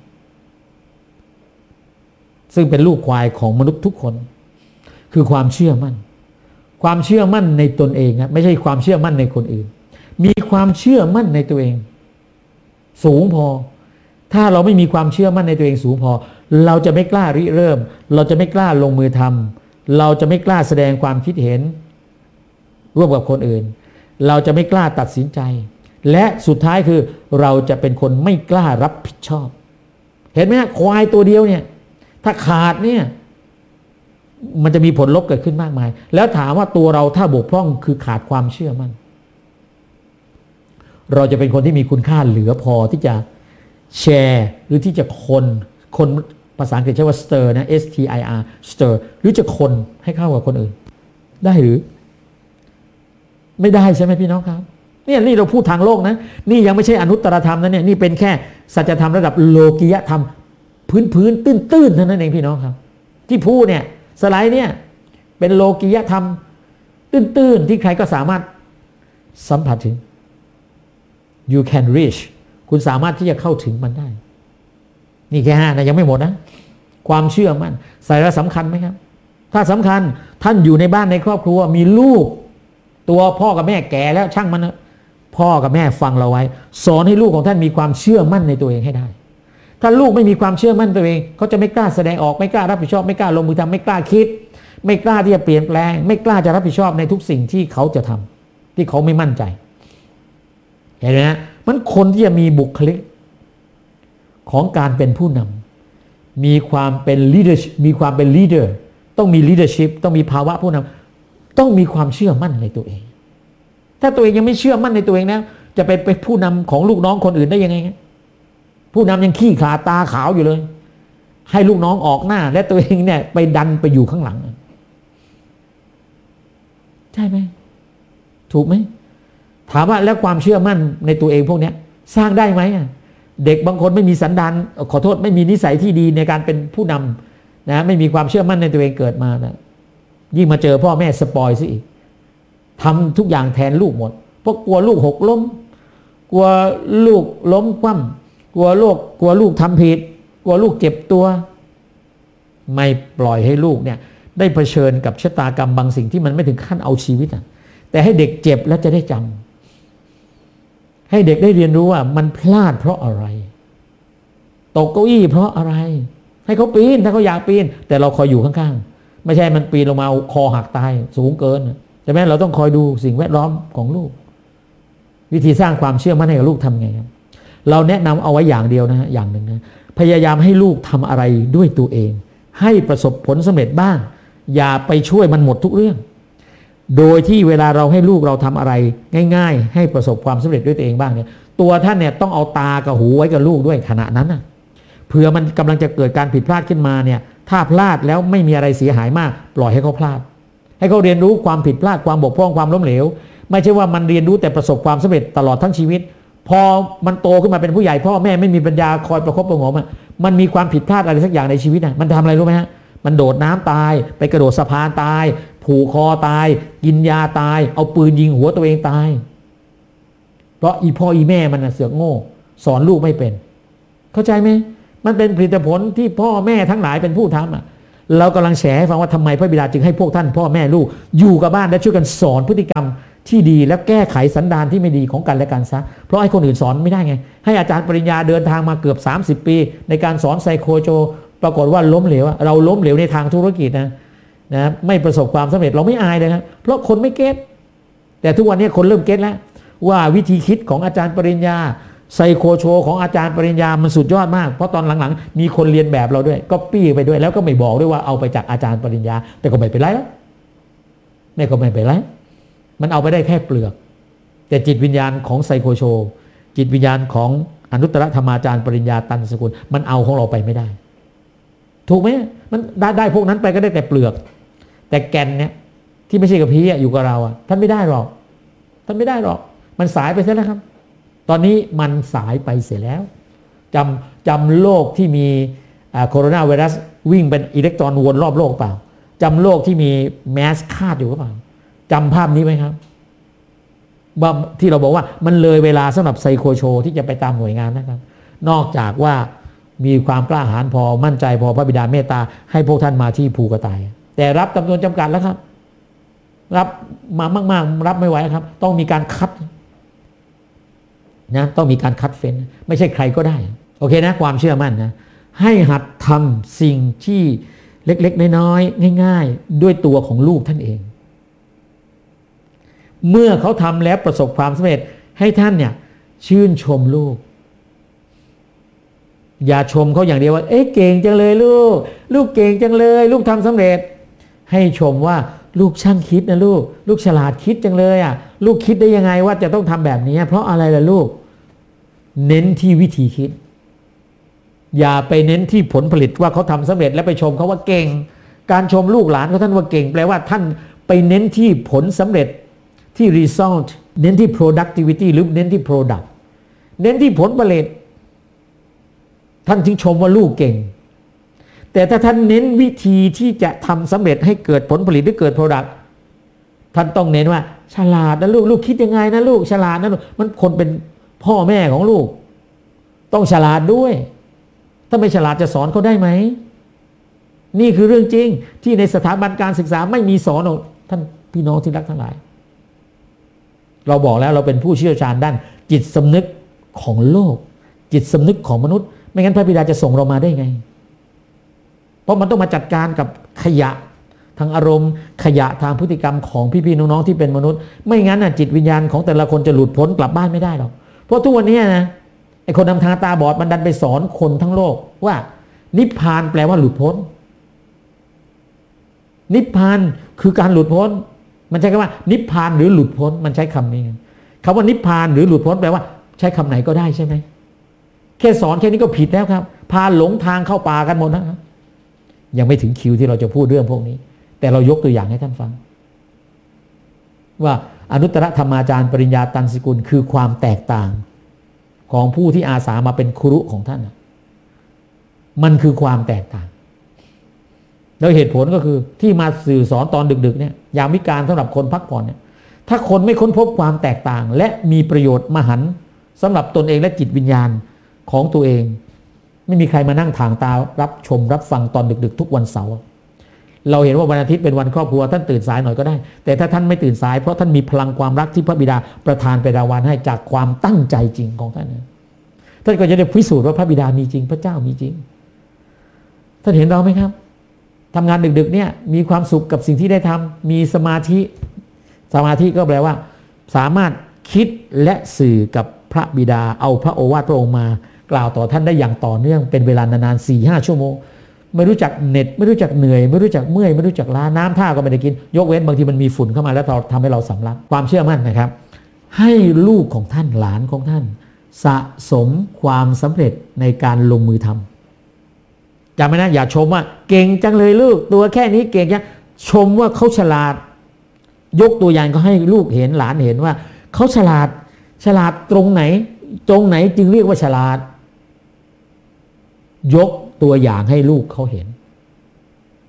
ซึ่งเป็นลูกควายของมนุษย์ทุกคนคือความเชื่อมั่นความเชื่อมั่นในตนเองครับไม่ใช่ความเชื่อมั่นในคนอื่นมีความเชื่อมั่นในตัวเองสูงพอถ้าเราไม่มีความเชื่อมั่นในตัวเองสูงพอเราจะไม่กล้าริเริ่มเราจะไม่กล้าลงมือทำเราจะไม่กล้าแสดงความคิดเห็นร่วมกับคนอื่นเราจะไม่กล้าตัดสินใจและสุดท้ายคือเราจะเป็นคนไม่กล้ารับผิดชอบเห็นไหมฮะควายตัวเดียวเนี่ยถ้าขาดเนี่ยมันจะมีผลลบเกิดขึ้นมากมายแล้วถามว่าตัวเราถ้าบกพร่องคือขาดความเชื่อมั่นเราจะเป็นคนที่มีคุณค่าเหลือพอที่จะแชร์หรือที่จะคนคนภาษาอังกฤษใช้ว่า stir นะ S T I R stir หรือจะคนให้เข้ากับคนอื่นได้หรือไม่ได้ใช่ไหมพี่น้องครับเนี่ยนี่เราพูดทางโลกนะนี่ยังไม่ใช่อนุตตรธรรมนะเนี่ยนี่เป็นแค่สัจธรรมระดับโลกิยธรรมพื้นพื้นตื้นตื้นเท่านั้นเองพี่น้องครับที่พูดเนี่ยสไลด์เนี่ยเป็นโลกิยธรรมตื้นตื้นที่ใครก็สามารถสัมผัสถึง you can reach คุณสามารถที่จะเข้าถึงมันได้นี่แค่ห้านะยังไม่หมดนะความเชื่อมั่นสาระสำคัญไหมครับถ้าสำคัญท่านอยู่ในบ้านในครอบครัวมีลูกตัวพ่อกับแม่แก่แล้วช่างมันนะพ่อกับแม่ฟังเราไว้สอนให้ลูกของท่านมีความเชื่อมั่นในตัวเองให้ได้ถ้าลูกไม่มีความเชื่อมั่นตัวเองเขาจะไม่กล้าแสดงออกไม่กล้ารับผิดชอบไม่กล้าลงมือทำไม่กล้าคิดไม่กล้าที่จะเปลี่ยนแปลงไม่กล้าจะรับผิดชอบในทุกสิ่งที่เขาจะทำที่เขาไม่มั่นใจเห็นไหมฮะมันคนที่จะมีบุคลิกของการเป็นผู้นำมีความเป็น leadership มีความเป็น leader ต้องมี leadership ต้องมีภาวะผู้นำต้องมีความเชื่อมั่นในตัวเองถ้าตัวเองยังไม่เชื่อมั่นในตัวเองนะจะไปเป็นผู้นำของลูกน้องคนอื่นได้ยังไงผู้นำยังขี้ขลาดตาขาวอยู่เลยให้ลูกน้องออกหน้าและตัวเองเนี่ยไปดันไปอยู่ข้างหลังใช่ไหมถูกไหมถามว่าแล้วความเชื่อมั่นในตัวเองพวกนี้สร้างได้ไหมเด็กบางคนไม่มีสันดานขอโทษไม่มีนิสัยที่ดีในการเป็นผู้นำนะไม่มีความเชื่อมั่นในตัวเองเกิดมานะยิ่งมาเจอพ่อแม่สปอยซะอีกทำทุกอย่างแทนลูกหมดเพราะกลัวลูกหกล้มกลัวลูกล้มคว่ำกลัวลูกกลัวลูกทำผิดกลัวลูกเจ็บตัวไม่ปล่อยให้ลูกเนี่ยได้เผชิญกับชะตากรรมบางสิ่งที่มันไม่ถึงขั้นเอาชีวิตนะแต่ให้เด็กเจ็บแล้วจะได้จำให้เด็กได้เรียนรู้ว่ามันพลาดเพราะอะไรตกเก้าอี้เพราะอะไรให้เขาปีนถ้าเขาอยากปีนแต่เราคอยอยู่ข้างๆไม่ใช่มันปีนลงมาคอหักตายสูงเกินใช่ไหมเราต้องคอยดูสิ่งแวดล้อมของลูกวิธีสร้างความเชื่อมั่นให้กับลูกทำไงครับเราแนะนำเอาไว้อย่างเดียวนะฮะอย่างหนึ่งนะพยายามให้ลูกทำอะไรด้วยตัวเองให้ประสบผลสำเร็จบ้างอย่าไปช่วยมันหมดทุกเรื่องโดยที่เวลาเราให้ลูกเราทำอะไรง่ายๆให้ประสบความสำเร็จด้วยตัวเองบ้างเนี่ยตัวท่านเนี่ยต้องเอาตากับหูไว้กับลูกด้วยขณะนั้นนะเผื่อมันกำลังจะเกิดการผิดพลาดขึ้นมาเนี่ยถ้าพลาดแล้วไม่มีอะไรเสียหายมากปล่อยให้เขาพลาดให้เขาเรียนรู้ความผิดพลาดความบกพร่องความล้มเหลวไม่ใช่ว่ามันเรียนรู้แต่ประสบความสำเร็จตลอดทั้งชีวิตพอมันโตขึ้นมาเป็นผู้ใหญ่พ่อแม่ไม่มีปัญญาคอยประคบประหงมมันมีความผิดพลาดอะไรสักอย่างในชีวิตนะมันทำอะไรรู้ไหมฮะมันโดดน้ำตายไปกระโดดสะพานตายผูกคอตายกินยาตายเอาปืนยิงหัวตัวเองตายเพราะอีพ่ออีแม่มันเสือกโง่สอนลูกไม่เป็นเข้าใจไหมมันเป็นผลิตผลที่พ่อแม่ทั้งหลายเป็นผู้ทำอ่ะเรากำลังแชร์ให้ฟังว่าทำไมพระบิดาจึงให้พวกท่านพ่อแม่ลูกอยู่กับบ้านและช่วยกันสอนพฤติกรรมที่ดีและแก้ไขสันดานที่ไม่ดีของกันและกันซะเพราะให้คนอื่นสอนไม่ได้ไงให้อาจารย์ปริญญาเดินทางมาเกือบสามสิบปีในการสอนไซโคโจปรากฏว่าล้มเหลวเราล้มเหลวในทางธุรกิจนะนะไม่ประสบความสำเร็จเราไม่อายเลยนะเพราะคนไม่เก็ตแต่ทุกวันนี้คนเริ่มเก็ตแล้วว่าวิธีคิดของอาจารย์ปริญญาไซโคโชของอาจารย์ปริญญามันสุดยอดมากเพราะตอนหลังๆมีคนเรียนแบบเราด้วยก็ปี้ไปด้วยแล้วก็ไม่บอกด้วยว่าเอาไปจากอาจารย์ปริญญาแต่ก็ไม่เป็นไรแล้วไม่ก็ไม่เป็นไรมันเอาไปได้แค่เปลือกแต่จิตวิญญาณของไซโคโชจิตวิญญาณของอนุตตรธรรมาจารย์ปริญญาตันสกุลมันเอาของเราไปไม่ได้ถูกไหมมันได้ได้พวกนั้นไปก็ได้แต่เปลือกแต่แก่นเนี่ยที่ไม่ใช่กับพีอยู่กับเราอ่ะท่านไม่ได้หรอกท่านไม่ได้หรอกมันสายไปเสียแล้วครับตอนนี้มันสายไปเสียแล้วจำจำโลกที่มีโคโรนาไวรัสวิ่งเป็นอิเล็กตรอนวนรอบโลกเปล่าจำโลกที่มีแมสคาดอยู่หรือเปล่าจำภาพนี้ไหมครับว่าที่เราบอกว่ามันเลยเวลาสำหรับไซโคโชที่จะไปตามหน่วยงานนะครับนอกจากว่ามีความกล้าหาญพอมั่นใจพอพระบิดาเมตตาให้พวกท่านมาที่ภูกระต่ายแต่รับจำนวนจำกัดแล้วครับรับมามากๆรับไม่ไหวครับต้องมีการคัดนะต้องมีการคัดเฟ้นไม่ใช่ใครก็ได้โอเคนะความเชื่อมั่นนะให้หัดทำสิ่งที่เล็กๆน้อยๆง่ายๆด้วยตัวของลูกท่านเองเมื่อเขาทำแล้วประสบความสำเร็จให้ท่านเนี่ยชื่นชมลูกอย่าชมเขาอย่างเดียวว่าเอ๊ะเก่งจังเลยลูกลูกเก่งจังเลยลูกทำสำเร็จให้ชมว่าลูกช่างคิดนะลูกลูกฉลาดคิดจังเลยอ่ะลูกคิดได้ยังไงว่าจะต้องทำแบบนี้เพราะอะไรล่ะลูกเน้นที่วิธีคิดอย่าไปเน้นที่ผลผลิตว่าเขาทำสำเร็จแล้วไปชมเขาว่าเก่งการชมลูกหลานเขาท่านว่าเก่งแปลว่าท่านไปเน้นที่ผลสำเร็จที่ result เน้นที่ productivity หรือเน้นที่ product เน้นที่ผลผลิตท่านจึงชมว่าลูกเก่งแต่ถ้าท่านเน้นวิธีที่จะทำสำเร็จให้เกิดผลผลิตหรือเกิด product ท่านต้องเน้นว่าฉลาดนะลูกลูกคิดยังไงนะลูกฉลาดนะลูกมันคนเป็นพ่อแม่ของลูกต้องฉลาดด้วยถ้าไม่ฉลาดจะสอนเขาได้ไหมนี่คือเรื่องจริงที่ในสถาบันการศึกษาไม่มีสอนหรอกท่านพี่น้องที่รักทั้งหลายเราบอกแล้วเราเป็นผู้เชี่ยวชาญด้านจิตสำนึกของโลกจิตสำนึกของมนุษย์ไม่งั้นพระบิดาจะส่งเรามาได้ไงเพราะมันต้องมาจัดการกับขยะทางอารมณ์ขยะทางพฤติกรรมของพี่ๆน้องๆที่เป็นมนุษย์ไม่งั้นน่ะจิตวิญญาณของแต่ละคนจะหลุดพ้นกลับบ้านไม่ได้หรอกเพราะทุกวันนี้นะไอ้คนนำทางตาบอดมันดันไปสอนคนทั้งโลกว่านิพพานแปลว่าหลุดพ้นนิพพานคือการหลุดพ้นมันใช้คำว่านิพพานหรือหลุดพ้นมันใช้คำนี้คำว่านิพพานหรือหลุดพ้นแปลว่าใช้คำไหนก็ได้ใช่ไหมแค่สอนแค่นี้ก็ผิดแล้วครับพาหลงทางเข้าป่ากันหมดนะครับยังไม่ถึงคิวที่เราจะพูดเรื่องพวกนี้แต่เรายกตัวอย่างให้ท่านฟังว่าอนุตตรธรรมาจารย์ปริญญาตันสกุลคือความแตกต่างของผู้ที่อาสามาเป็นครุของท่านมันคือความแตกต่างแล้วเหตุผลก็คือที่มาสื่อสอนตอนดึกๆเนี่ยยามวิกาลสำหรับคนพักผ่อนเนี่ยถ้าคนไม่ค้นพบความแตกต่างและมีประโยชน์มหันต์สำหรับตนเองและจิตวิญญาณของตัวเองไม่มีใครมานั่งถางตารับชมรับฟังตอนดึกๆทุกวันเสาร์เราเห็นว่าวันอาทิตย์เป็นวันครอบครัวท่านตื่นสายหน่อยก็ได้แต่ถ้าท่านไม่ตื่นสายเพราะท่านมีพลังความรักที่พระบิดาประทานไปรางวัลให้จากความตั้งใจจริงของท่านท่านก็จะได้พิสูจน์ว่าพระบิดามีจริงพระเจ้ามีจริงท่านเห็นเราไหมครับทำงานดึกๆเนี่ยมีความสุขกับสิ่งที่ได้ทำมีสมาธิสมาธิก็แปลว่าสามารถคิดและสื่อกับพระบิดาเอาพระโอวาทพระองค์มากล่าวต่อท่านได้อย่างต่อเนื่องเป็นเวลานานๆ สี่ห้า ชั่วโมงไม่รู้จักเหน็ดไม่รู้จักเหนื่อยไม่รู้จักเมื่อยไม่รู้จักล้าน้ำท่าก็ไม่ได้กินยกเว้นบางทีมันมีฝุ่นเข้ามาแล้วเราทำให้เราสำลักความเชื่อมั่นนะครับให้ลูกของท่านหลานของท่านสะสมความสำเร็จในการลงมือทำจำไว้นะอย่าชมว่าเก่งจังเลยลูกตัวแค่นี้เก่งจังชมว่าเขาฉลาดยกตัวอย่างก็ให้ลูกเห็นหลานเห็นว่าเขาฉลาดฉลาดตรงไหนตรงไหนจึงเรียกว่าฉลาดยกตัวอย่างให้ลูกเขาเห็น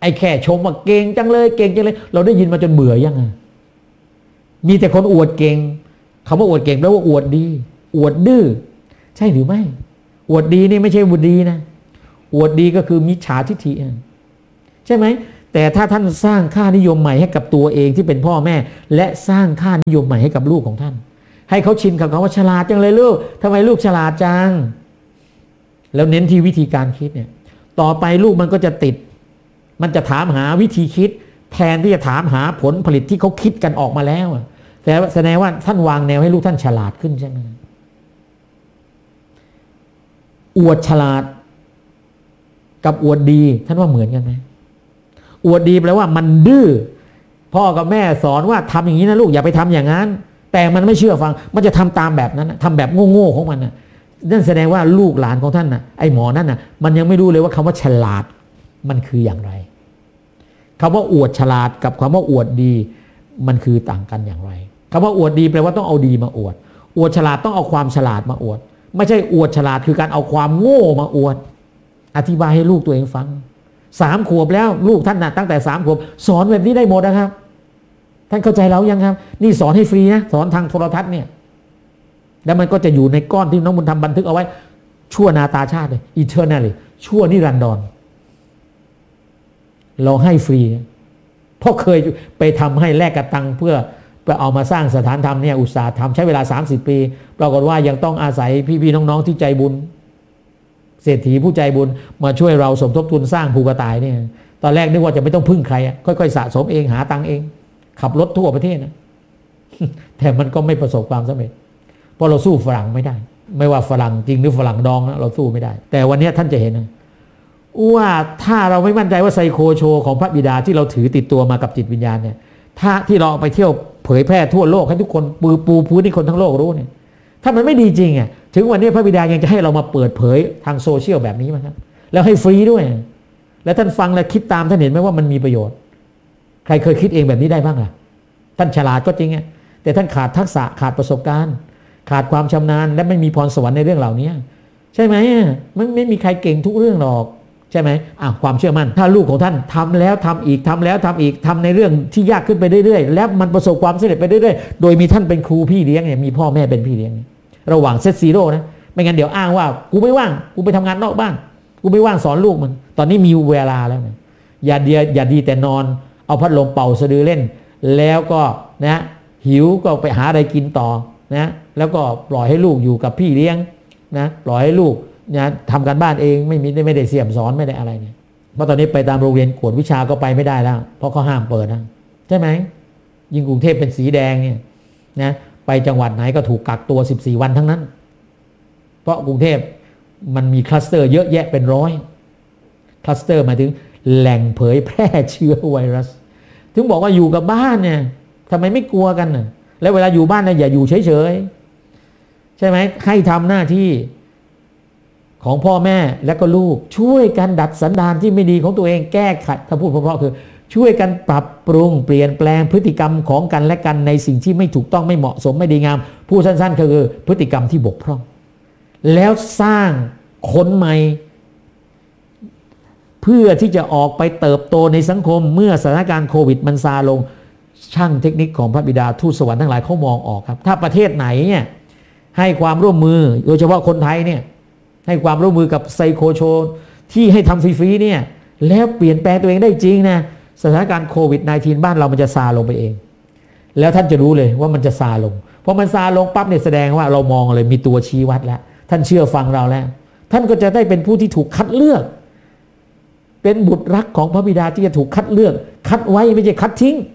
อ้แค่ชมว่าเก่งจังเลยเก่งจังเลยเราได้ยินมาจนเบื่อยังไงมีแต่คนอวดเก่งคำว่าอวดเก่งแปลว่าอวดดีอวดดื้อใช่หรือไม่อวดดีนี่ไม่ใช่อวดดีนะอวดดีก็คือมิจฉาทิฏฐิใช่ไหมแต่ถ้าท่านสร้างค่านิยมใหม่ให้กับตัวเองที่เป็นพ่อแม่และสร้างค่านิยมใหม่ให้กับลูกของท่านให้เขาชินกับคำว่าฉลาดจังเลยลูกทำไมลูกฉลาดจังแล้วเน้นที่วิธีการคิดเนี่ยต่อไปลูกมันก็จะติดมันจะถามหาวิธีคิดแทนที่จะถามหาผลผลิตที่เขาคิดกันออกมาแล้วแต่แสดงว่าท่านวางแนวให้ลูกท่านฉลาดขึ้นใช่ไหมอวดฉลาดกับอวดดีท่านว่าเหมือนกันไหมอวดดีแปลว่ามันดื้อพ่อกับแม่สอนว่าทำอย่างนี้นะลูกอย่าไปทำอย่างนั้นแต่มันไม่เชื่อฟังมันจะทำตามแบบนั้นทำแบบโง่ๆของมันนะนั่นแสดงว่าลูกหลานของท่านนะไอ้หมอนั่นนะมันยังไม่รู้เลยว่าคำว่าฉลาดมันคืออย่างไรคำว่าอวดฉลาดกับคำว่าอวดดีมันคือต่างกันอย่างไรคำว่าอวดดีแปลว่าต้องเอาดีมาอวดอวดฉลาดต้องเอาความฉลาดมาอวดไม่ใช่อวดฉลาดคือการเอาความโง่มาอวดอธิบายให้ลูกตัวเองฟังสามขวบแล้วลูกท่านนะตั้งแต่สามขวบสอนแบบนี้ได้หมดนะครับท่านเข้าใจแล้วยังครับนี่สอนให้ฟรีนะสอนทางโทรทัศน์เนี่ยแล้วมันก็จะอยู่ในก้อนที่น้องบุญธรรมบันทึกเอาไว้ชั่วนาตาชาติเลย eternally ชั่วนิรันดรเราให้ฟรีเพราะเคยไปทำให้แลกกระตังเพื่อไปเอามาสร้างสถานธรรมเนี่ยอุตสาหทำใช้เวลาสามสิบปีปรากฏว่ายังต้องอาศัยพี่ๆน้องๆที่ใจบุญเศรษฐีผู้ใจบุญมาช่วยเราสมทบทุนสร้างภูกระต่ายเนี่ยตอนแรกนึกว่าจะไม่ต้องพึ่งใครค่อยๆสะสมเองหาตังเองขับรถทั่วประเทศนะแต่มันก็ไม่ประสบความสำเร็จเพราะเราสู้ฝรั่งไม่ได้ไม่ว่าฝรั่งจริงหรือฝรั่งดองนะเราสู้ไม่ได้แต่วันนี้ท่านจะเห็นนะว่าถ้าเราไม่มั่นใจว่าไซโคโชของพระบิดาที่เราถือติดตัวมากับจิตวิญญาณเนี่ยถ้าที่เราเอาไปเที่ยวเผยแพร่ทั่วโลกให้ทุกคนปูปูพื้นให้คนทั้งโลกรู้เนี่ยถ้ามันไม่ดีจริงอ่ะถึงวันนี้พระบิดายังจะให้เรามาเปิดเผยทางโซเชียลแบบนี้มั้ยครับแล้วให้ฟรีด้วยแล้วท่านฟังและคิดตามท่านเห็นไหมว่ามันมีประโยชน์ใครเคยคิดเองแบบนี้ได้บ้างล่ะท่านฉลาดก็จริงอ่ะแต่ท่านขาดทักษะขาดประสบการณ์ขาดความชำนาญและไม่มีพรสวรรค์ในเรื่องเหล่านี้ใช่ไหมมันไม่มีใครเก่งทุกเรื่องหรอกใช่ไหมอ่ะความเชื่อมั่นถ้าลูกของท่านทำแล้วทำอีกทำแล้วทำอีกทำในเรื่องที่ยากขึ้นไปเรื่อยๆแล้วมันประสบความสำเร็จไปเรื่อยๆโดยมีท่านเป็นครูพี่เลี้ยงเนี่ยมีพ่อแม่เป็นพี่เลี้ยงระหว่างเซตซีโร่นะไม่งั้นเดี๋ยวอ้างว่ากูไม่ว่างกูไปทำงานนอกบ้านกูไม่ว่างสอนลูกมันตอนนี้มีเวลาแล้วนะอย่าเดียอย่าดีแต่นอนเอาพัดลมเป่าสะดือเล่นแล้วก็นะหิวก็ไปหาอะไรกินต่อนะแล้วก็ปล่อยให้ลูกอยู่กับพี่เลี้ยงนะปล่อยให้ลูกนะทำการบ้านเองไม่มีไม่ได้เสี่ยมสอนไม่ได้อะไรเนี่ยเพราะตอนนี้ไปตามโรงเรียนกวดวิชาก็ไปไม่ได้แล้วเพราะเขาห้ามเปิดนะใช่ไหมยิ่งกรุงเทพเป็นสีแดงเนี่ยนะไปจังหวัดไหนก็ถูกกักตัวสิบสี่วันทั้งนั้นเพราะกรุงเทพมันมีคลัสเตอร์เยอะแยะเป็นร้อยคลัสเตอร์หมายถึงแหล่งเผยแพร่เชื้อไวรัสถึงบอกว่าอยู่กับบ้านเนี่ยทำไมไม่กลัวกันน่ะแล้วเวลาอยู่บ้านเนี่ยอย่าอยู่เฉยๆใช่ไหมให้ทำหน้าที่ของพ่อแม่และก็ลูกช่วยกันดัดสันดานที่ไม่ดีของตัวเองแก้ไขถ้าพูดเพราะๆคือช่วยกันปรับปรุงเปลี่ยนแปลงพฤติกรรมของกันและกันในสิ่งที่ไม่ถูกต้องไม่เหมาะสมไม่ดีงามพูดสั้นๆคือพฤติกรรมที่บกพร่องแล้วสร้างคนใหม่เพื่อที่จะออกไปเติบโตในสังคมเมื่อสถานการณ์โควิดมันซาลงช่างเทคนิคของพระบิดาทูตสวรรค์ทั้งหลายเขามองออกครับถ้าประเทศไหนเนี่ยให้ความร่วมมือโดยเฉพาะคนไทยเนี่ยให้ความร่วมมือกับไซโคโชที่ให้ทำฟรีๆเนี่ยแล้วเปลี่ยนแปลงตัวเองได้จริงนะสถานการณ์โควิด สิบเก้า บ้านเรามันจะซาลงไปเองแล้วท่านจะรู้เลยว่ามันจะซาลงเพราะมันซาลงปั๊บเนี่ยแสดงว่าเรามองเลยมีตัวชี้วัดแล้วท่านเชื่อฟังเราแล้วท่านก็จะได้เป็นผู้ที่ถูกคัดเลือกเป็นบุตรรักของพระบิดาที่จะถูกคัดเลือกคัดไว้ไม่ใช่คัดทิ้ง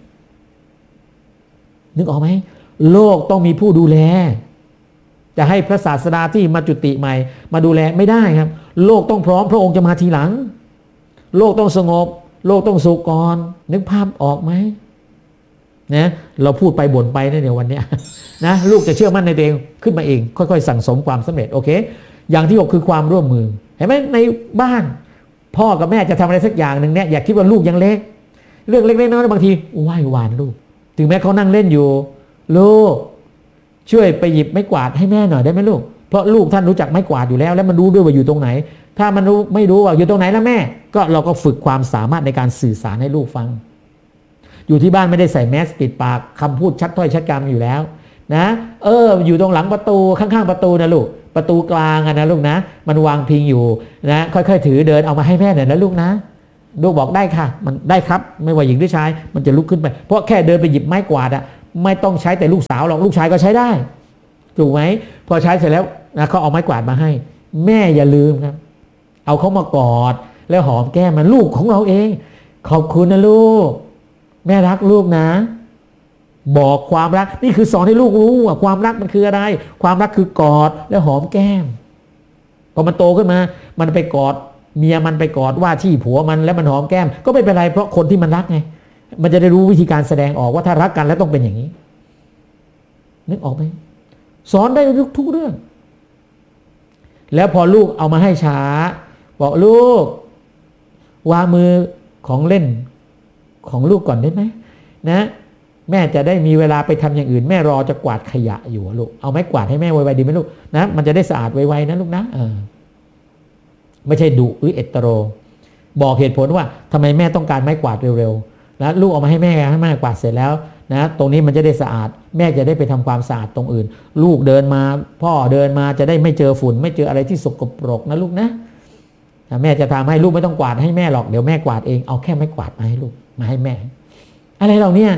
นึกออกไหมโลกต้องมีผู้ดูแลจะให้พระศาสดาที่มาจุติใหม่มาดูแลไม่ได้ครับโลกต้องพร้อมพระองค์จะมาทีหลังโลกต้องสงบโลกต้องสุขก่อนนึกภาพออกไหมนะเราพูดไปบ่นไปนะเดี๋ยววันนี้นะลูกจะเชื่อมั่นในตัวเองขึ้นมาเองค่อยๆสั่งสมความสำเร็จโอเคอย่างที่หกคือความร่วมมือเห็นไหมในบ้านพ่อกับแม่จะทำอะไรสักอย่างหนึ่งเนี่ยอย่าคิดว่าลูกยังเล็กเรื่องเล็กๆน้อยๆบางทีไหว้วานลูกถึงแม้เขานั่งเล่นอยู่ลูกช่วยไปหยิบไม้กวาดให้แม่หน่อยได้ไหมลูกเพราะลูกท่านรู้จักไม้กวาดอยู่แล้วและมันรู้ด้วยว่าอยู่ตรงไหนถ้ามันรู้ไม่รู้ว่าอยู่ตรงไหนแล้วแม่ก็เราก็ฝึกความสามารถในการสื่อสารให้ลูกฟังอยู่ที่บ้านไม่ได้ใส่แมสปิดปากคำพูดชัดถ้อยชัดคำอยู่แล้วนะเอออยู่ตรงหลังประตูข้างๆประตูนะลูกประตูกลางนะลูกนะมันวางพิงอยู่นะค่อยๆถือเดินเอามาให้แม่หน่อยนะลูกนะลูกบอกได้ค่ะมันได้ครับไม่ว่าหญิงหรือชายมันจะลุกขึ้นไปเพราะแค่เดินไปหยิบไม้กวาดอะไม่ต้องใช้แต่ลูกสาวหรอกลูกชายก็ใช้ได้ถูกไหมพอใช้เสร็จแล้วนะเขาเอาไม้กวาดมาให้แม่อย่าลืมครับเอาเขามากอดแล้วหอมแก้มมันลูกของเราเองขอบคุณนะลูกแม่รักลูกนะบอกความรักนี่คือสอนให้ลูกรู้ว่าความรักมันคืออะไรความรักคือกอดแล้วหอมแก้มพอมันโตขึ้นมามันไปกอดเมียมันไปกอดว่าที่ผัวมันแล้วมันหอมแก้มก็ไม่เป็นไรเพราะคนที่มันรักไงมันจะได้รู้วิธีการแสดงออกว่าถ้ารักกันแล้วต้องเป็นอย่างนี้นึกออกไหมสอนได้ทุกเรื่องแล้วพอลูกเอามาให้ช้าบอกลูกวางมือของเล่นของลูกก่อนได้ไหมนะแม่จะได้มีเวลาไปทำอย่างอื่นแม่รอจะกวาดขยะอยู่ลูกเอาไม้กวาดให้แม่ไวๆดีไหมลูกนะมันจะได้สะอาดไวๆนะลูกนะเออไม่ใช่ดุหรือเอตโรบอกเหตุผลว่าทำไมแม่ต้องการไม้กวาดเร็วๆนะลูกเอามาให้แม่ให้แม่กวาดเสร็จแล้วนะตรงนี้มันจะได้สะอาดแม่จะได้ไปทำความสะอาดตรงอื่นลูกเดินมาพ่อเดินมาจะได้ไม่เจอฝุ่นไม่เจออะไรที่สกปรกนะลูกนะแม่จะทำให้ลูกไม่ต้องกวาดให้แม่หรอกเดี๋ยวแม่กวาดเองเอาแค่ไม้กวาดมาให้ลูกมาให้แม่อะไรเราเนี่ย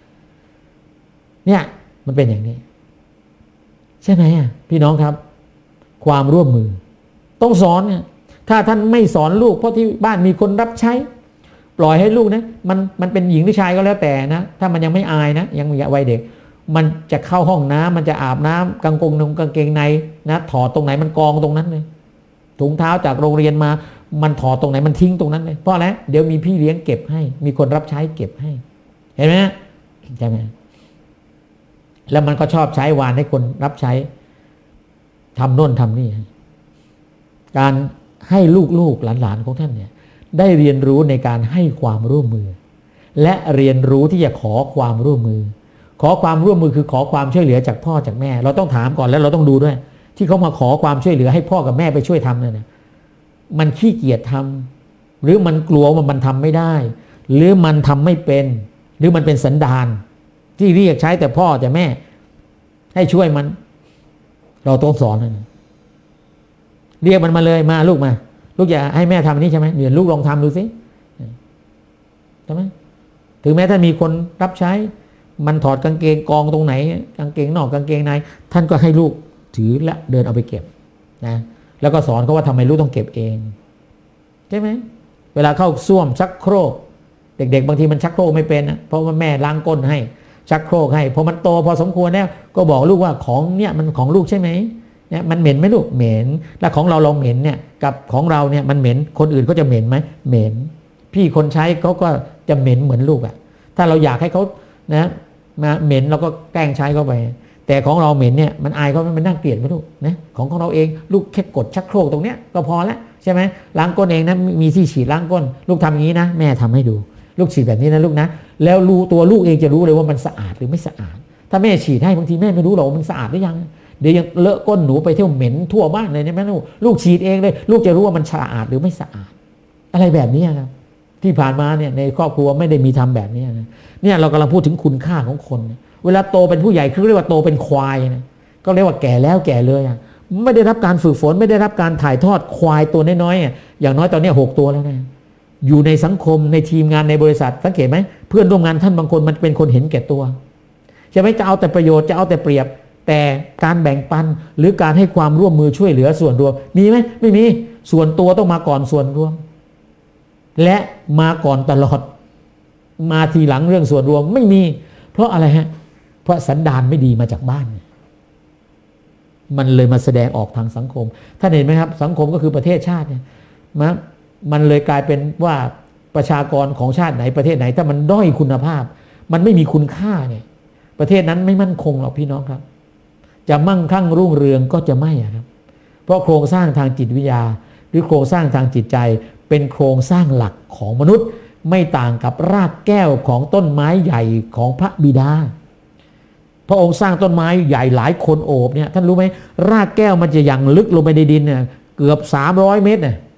เนี่ยมันเป็นอย่างนี้ใช่ไหมอ่ะพี่น้องครับความร่วมมือต้องสอนเนี่ยถ้าท่านไม่สอนลูกเพราะที่บ้านมีคนรับใช้ปล่อยให้ลูกนะมันมันเป็นหญิงหรือชายก็แล้วแต่นะถ้ามันยังไม่อายนะยังวัยเด็กมันจะเข้าห้องน้ำมันจะอาบน้ำกางกงนงกางเกงในนะถอดตรงไหนมันกองตรงนั้นเลยถุงเท้าจากโรงเรียนมามันถอดตรงไหนมันทิ้งตรงนั้นเลยเพราะอะไรเดี๋ยวมีพี่เลี้ยงเก็บให้มีคนรับใช้เก็บให้เห็นไหมใช่ไหมแล้วมันก็ชอบใช้วานให้คนรับใช้ทำโน่นทำนี่การให้ลูกๆหลานๆของท่านเนี่ยได้เรียนรู้ในการให้ความร่วมมือและเรียนรู้ที่จะขอความร่วมมือขอความร่วมมือคือขอความช่วยเหลือจากพ่อจากแม่เราต้องถามก่อนแล้วเราต้องดูด้วยที่เขามาขอความช่วยเหลือให้พ่อกับแม่ไปช่วยทำเนี่ยมันขี้เกียจทำหรือมันกลัวว่ามันทำไม่ได้หรือมันทำไม่เป็นหรือมันเป็นสันดานที่เรียกใช้แต่พ่อแต่แม่ให้ช่วยมันเราต้องสอนนะเรียกมันมาเลยมาลูกมาลูกอย่าให้แม่ทำนี้ใช่ไหมเดี๋ยวลูกลองทำดูสิใช่ไหมถึงแม้ถ้ามีคนรับใช้มันถอดกางเกงกองตรงไหนกางเกงนอกกางเกงในท่านก็ให้ลูกถือและเดินเอาไปเก็บนะแล้วก็สอนเขาว่าทำไมลูกต้องเก็บเองใช่ไหมเวลาเข้าส้วมชักโครกเด็กๆบางทีมันชักโครกไม่เป็นนะเพราะว่าแม่ล้างก้นให้ชักโครกให้พอมันโตพอสมควรแล้วก็บอกลูกว่าของเนี่ยมันของลูกใช่ไหมเนี่ยมันเหม็นไหมลูกเหม็นแล้วของเราเราเหม็นเนี่ยกับของเราเนี่ยมันเหม็นคนอื่นเขาจะเหม็นไหมเหม็นพี่คนใช้เขาก็จะเหม็นเหมือนลูกอ่ะถ้าเราอยากให้เขานะมาเหม็นเราก็แกล้งใช้เข้าไปแต่ของเราเหม็นเนี่ยมันอายเขามันน่าเกลียดไหมลูกนะของของเราเองลูกแค่กดชักโครกตรงเนี้ยก็พอแล้วใช่ไหมล้างก้นเองนะมีที่ฉีดล้างก้นลูกทำอย่างนี้นะแม่ทำให้ดูลูกฉีดแบบนี้นะลูกนะแล้วรู้ตัวลูกเองจะรู้เลยว่ามันสะอาดหรือไม่สะอาดถ้าแม่ฉีดให้บางทีแม่ไม่รู้หรอกว่ามันสะอาดหรือยังเดี๋ยวยังเลอะก้นหนูไปเที่ยวเหม็นทั่วบ้านเลยเนี่ยแม่ลูกลูกฉีดเองเลยลูกจะรู้ว่ามันสะอาดหรือไม่สะอาดอะไรแบบนี้ครับที่ผ่านมาเนี่ยในครอบครัวไม่ได้มีทำแบบนี้นะเนี่ยเรากำลังพูดถึงคุณค่าของคนเวลาโตเป็นผู้ใหญ่คือเรียกว่าโตเป็นควายนะก็เรียกว่าแก่แล้วแก่เลยอ่ะไม่ได้รับการฝึกฝนไม่ได้รับการถ่ายทอดควายตัวน้อยๆอ่ะอย่างน้อยตอนนี้หกตัวแล้วนะอยู่ในสังคมในทีมงานในบริษัทสังเกตไหมเพื่อนร่วมงานท่านบางคนมันเป็นคนเห็นแก่ตัวใช่ไหมจะเอาแต่ประโยชน์จะเอาแต่เปรียบแต่การแบ่งปันหรือการให้ความร่วมมือช่วยเหลือส่วนรวมมีไหมไม่มีส่วนตัวต้องมาก่อนส่วนรวมและมาก่อนตลอดมาทีหลังเรื่องส่วนรวมไม่มีเพราะอะไรฮะเพราะสันดานไม่ดีมาจากบ้านมันเลยมาแสดงออกทางสังคมท่านเห็นไหมครับสังคมก็คือประเทศชาติเนี่ยนะมันเลยกลายเป็นว่าประชากรของชาติไหนประเทศไหนถ้ามันด้อยคุณภาพมันไม่มีคุณค่าเนี่ยประเทศนั้นไม่มั่นคงหรอกพี่น้องครับจะมั่งคั่งรุ่งเรืองก็จะไม่ครับเพราะโครงสร้างทางจิตวิทยาหรือโครงสร้างทางจิตใจเป็นโครงสร้างหลักของมนุษย์ไม่ต่างกับรากแก้วของต้นไม้ใหญ่ของพระบิดาพระองค์สร้างต้นไม้ใหญ่หลายคนโอบเนี่ยท่านรู้ไหมรากแก้วมันจะยังลึกลงไปในดินเนี่ยเกือบสามร้อยเมตรเนี่ย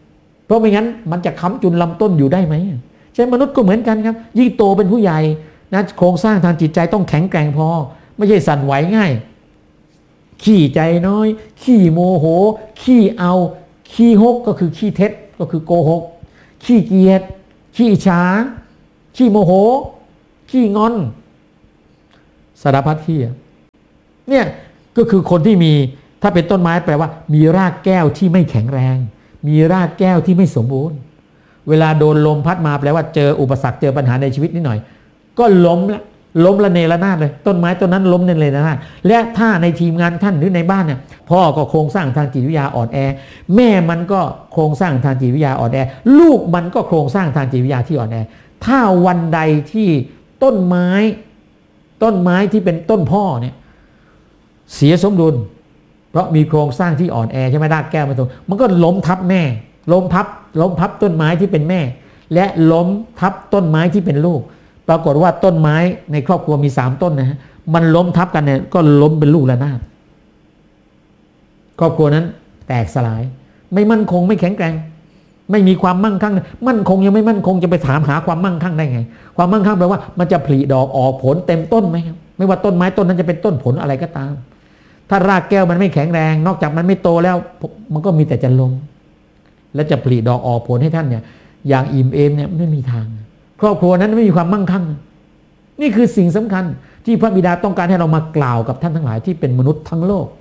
เพราะไม่งั้นมันจะค้ำจุนลำต้นอยู่ได้ไหมใช่มนุษย์ก็เหมือนกันครับยิ่งโตเป็นผู้ใหญ่นะโครงสร้างทางจิตใจต้องแข็งแกร่งพอไม่ใช่สั่นไหวง่ายขี้ใจน้อยขี้โมโหขี้เอาขี้ฮกก็คือขี้เท็จก็คือโกหกขี้เกียจขี้อิจฉาขี้โมโหขี้งอนสารพัดขี้เนี่ยก็คือคนที่มีถ้าเป็นต้นไม้แปลว่ามีรากแก้วที่ไม่แข็งแรงมีรากแก้วที่ไม่สมบูรณ์เวลาโดนลมพัดมาแปลว่าเจออุปสรรคเจอปัญหาในชีวิตนิดหน่อยก็ล้มละล้มละเนระนาดเลยต้นไม้ต้นนั้นล้มเนระนาดและถ้าในทีมงานท่านหรือในบ้านเนี่ยพ่อก็โครงสร้างทางจิตวิทยาอ่อนแอแม่มันก็โครงสร้างทางจิตวิทยาอ่อนแอลูกมันก็โครงสร้างทางจิตวิทยาที่อ่อนแอถ้าวันใดที่ต้นไม้ต้นไม้ที่เป็นต้นพ่อเนี่ยเสียสมดุลเพราะมีโครงสร้างที่อ่อนแอใช่ไหมรากแก้วมันตรงมันก็ล้มทับแม่ล้มทับล้มทับต้นไม้ที่เป็นแม่และล้มทับต้นไม้ที่เป็นลูกปรากฏว่าต้นไม้ในครอบครัวมีสามต้นนะฮะมันล้มทับกันเนี่ยก็ล้มเป็นลูกระนาดครอบครัวนั้นแตกสลายไม่มั่นคงไม่แข็งแกร่งไม่มีความมั่งคั่งมั่นคงยังไม่มั่นคงจะไปถามหาความมั่งคั่งได้ไงความมั่งคั่งแปลว่ามันจะผลิดอกออกผลเต็มต้นไหมครับไม่ว่าต้นไม้ต้นนั้นจะเป็นต้นผลอะไรก็ตามถ้ารากแก้วมันไม่แข็งแรงนอกจากมันไม่โตแล้วมันก็มีแต่จะล้มและจะผลิดอกออกผลให้ท่านเนี่ยอย่างอิ่มเอมเนี่ยไม่มีทางครอบครัวนั้นไม่มีความมั่งคั่งนี่คือสิ่งสำคัญที่พระบิดาต้องการให้เรามากล่าวกับท่านทั้งหลายที่เป็นมนุษย์ทั้งโลก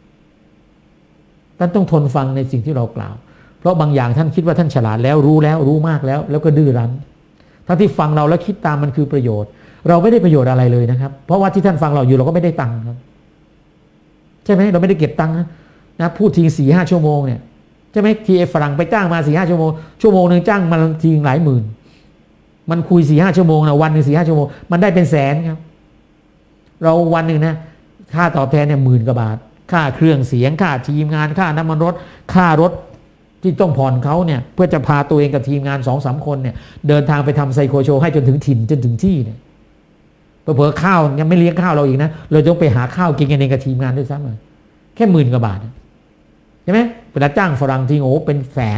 ท่านต้องทนฟังในสิ่งที่เรากล่าวเพราะบางอย่างท่านคิดว่าท่านฉลาดแล้วรู้แล้วรู้มากแล้วแล้วก็ดื้อรั้นทั้งที่ฟังเราแล้วคิดตามมันคือประโยชน์เราไม่ได้ประโยชน์อะไรเลยนะครับเพราะว่าที่ท่านฟังเราอยู่เราก็ไม่ได้ตังค์ครับใช่ไหมเราไม่ได้เก็บตังค์นะพูดทีสี่ห้าชั่วโมงเนี่ยใช่ไหมทีไอ้ฝรั่งไปจ้างมาสี่ห้าชั่วโมงชั่วโมงหนึ่งจ้างมันทีหลายหมื่นมันคุยสี่ห้าชั่วโมงนะวันหนึ่งสี่ห้าชั่วโมงมันได้เป็นแสนครับเราวันหนึ่งนะค่าตอบแทนเนี่ยหมื่นกว่าบาทค่าเครื่องเสียงค่าทีมงานค่าน้ำมันรถค่ารถที่ต้องผ่อนเขาเนี่ยเพื่อจะพาตัวเองกับทีมงานสองสามคนเนี่ยเดินทางไปทำไซโคโชว์ให้จนถึงถิ่นจนถึงที่เนี่ยเผื่อข้าวยังไม่เลี้ยงข้าวเราอีกนะเราต้องไปหาข้าวกินกันเองกับทีมงานด้วยซ้ำเลยแค่หมื่นกว่าบาทใช่ไหมเวลาจ้างฝรั่งทีโอ้เป็นแสน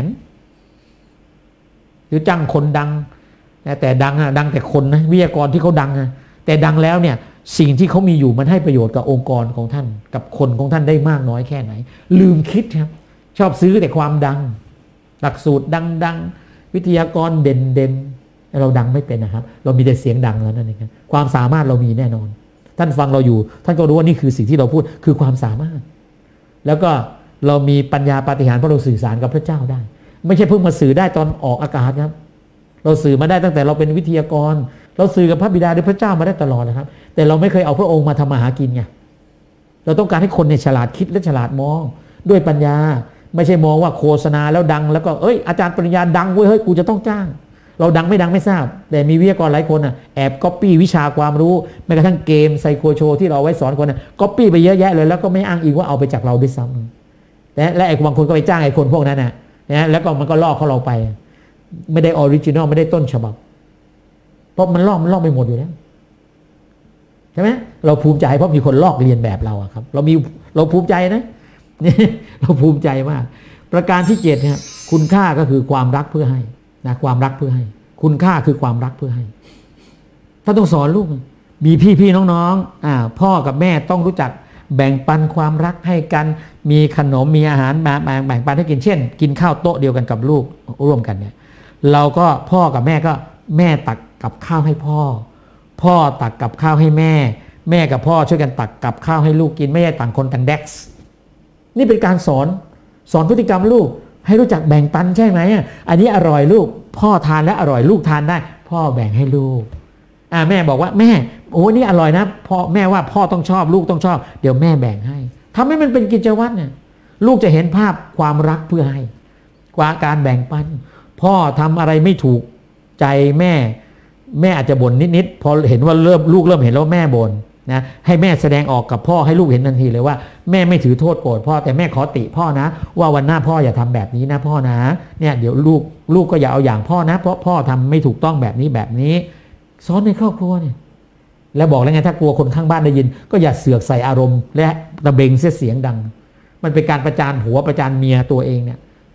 หรือจ้างคนดังแต่ดังอะดังแต่คนนะวิทยากรที่เขาดังนะแต่ดังแล้วเนี่ยสิ่งที่เขามีอยู่มันให้ประโยชน์กับองค์กรของท่านกับคนของท่านได้มากน้อยแค่ไหนลืมคิดครับชอบซื้อแต่ความดังหลักสูตรดังๆวิทยากรเด่นๆเราดังไม่เป็นนะครับเรามีแต่เสียงดังแล้วนั่นเองความสามารถเรามีแน่นอนท่านฟังเราอยู่ท่านก็รู้ว่านี่คือสิ่งที่เราพูดคือความสามารถแล้วก็เรามีปัญญาปาฏิหาริย์เพราะเราสื่อสารกับพระเจ้าได้ไม่ใช่เพิ่งมาสื่อได้ตอนออกอากาศครับเราสื่อมาได้ตั้งแต่เราเป็นวิทยากรเราสื่อกับพระบิดาหรือพระเจ้ามาได้ตลอดนะครับแต่เราไม่เคยเอาพระองค์มาทำมาหากินไงเราต้องการให้คนเนี่ยฉลาดคิดและฉลาดมองด้วยปัญญาไม่ใช่มองว่าโฆษณาแล้วดังแล้วก็เอ้ยอาจารย์ปริญญาดังเว้ยเฮ้ยกูจะต้องจ้างเราดังไม่ดังไม่ทราบแต่มีวิทยากรหลายคนอ่ะแอบก๊อปปี้วิชาความรู้แม้กระทั่งเกมไซโคโชที่เราไว้สอนคนน่ะก๊อปปี้ไปเยอะแยะเลยแล้วก็ไม่อ้างอิงว่าเอาไปจากเราด้วยซ้ำและและไอ้บางคนก็ไปจ้างไอ้คนพวกนั้นน่ะนะแล้วก็มันก็ลอกเขาเราไปไม่ได้ออริจินอลไม่ได้ต้นฉบับเพราะมันลอกมันลอกไปหมดอยู่แล้วใช่ไหมเราภูมิใจเพราะมีคนลอกเรียนแบบเราครับเรามีเราภูมิใจนะเราภูมิใจมากประการที่เจ็ดเนี่ยคุณค่าก็คือความรักเพื่อให้นะความรักเพื่อให้คุณค่าคือความรักเพื่อให้ถ้าต้องสอนลูกมีพี่พี่น้องๆอ่าพ่อกับแม่ต้องรู้จักแบ่งปันความรักให้กันมีขนมมีอาหารมาแบ่งแบ่งปันให้กินเช่นกินข้าวโต๊ะเดียวกันกับลูกร่วมกันเนี่ยเราก็พ่อกับแม่ก็แม่ตักกับข้าวให้พ่อพ่อตักกับข้าวให้แม่แม่กับพ่อช่วยกันตักกับข้าวให้ลูกกินไม่ใช่ต่างคนต่างแดกซ์นี่เป็นการสอนสอนพฤติกรรมลูกให้รู้จักแบ่งปันใช่ไหมอันนี้อร่อยลูกพ่อทานและอร่อยลูกทานได้พ่อแบ่งให้ลูกอ่าแม่บอกว่าแม่โอ้นี่อร่อยนะพ่อแม่ว่าพ่อต้องชอบลูกต้องชอบเดี๋ยวแม่แบ่งให้ทำให้มันเป็นกิจวัตรเนี่ยลูกจะเห็นภาพความรักเพื่อให้กว่าการแบ่งปันพ่อทำอะไรไม่ถูกใจแม่แม่อาจจะบ่นนิดๆพอเห็นว่าเริ่มลูกเริ่มเห็นแล้วแม่บ่นนะให้แม่แสดงออกกับพ่อให้ลูกเห็นทันทีเลยว่าแม่ไม่ถือโทษโกรธพ่อแต่แม่ขอติพ่อนะว่าวันหน้าพ่ออย่าทำแบบนี้นะพ่อนะเนี่ยเดี๋ยวลูกลูกก็อย่าเอาอย่างพ่อนะเพราะพ่อทำไม่ถูกต้องแบบนี้แบบนี้สอนในครอบครัวเนี่ยแล้วบอกแล้วไงถ้ากลัวคนข้างบ้านได้ยินก็อย่าเสือกใส่อารมณ์และตะเบงเสียเสียงดังมันเป็นการประจานผัวประจานเมียตัวเองเนี่ย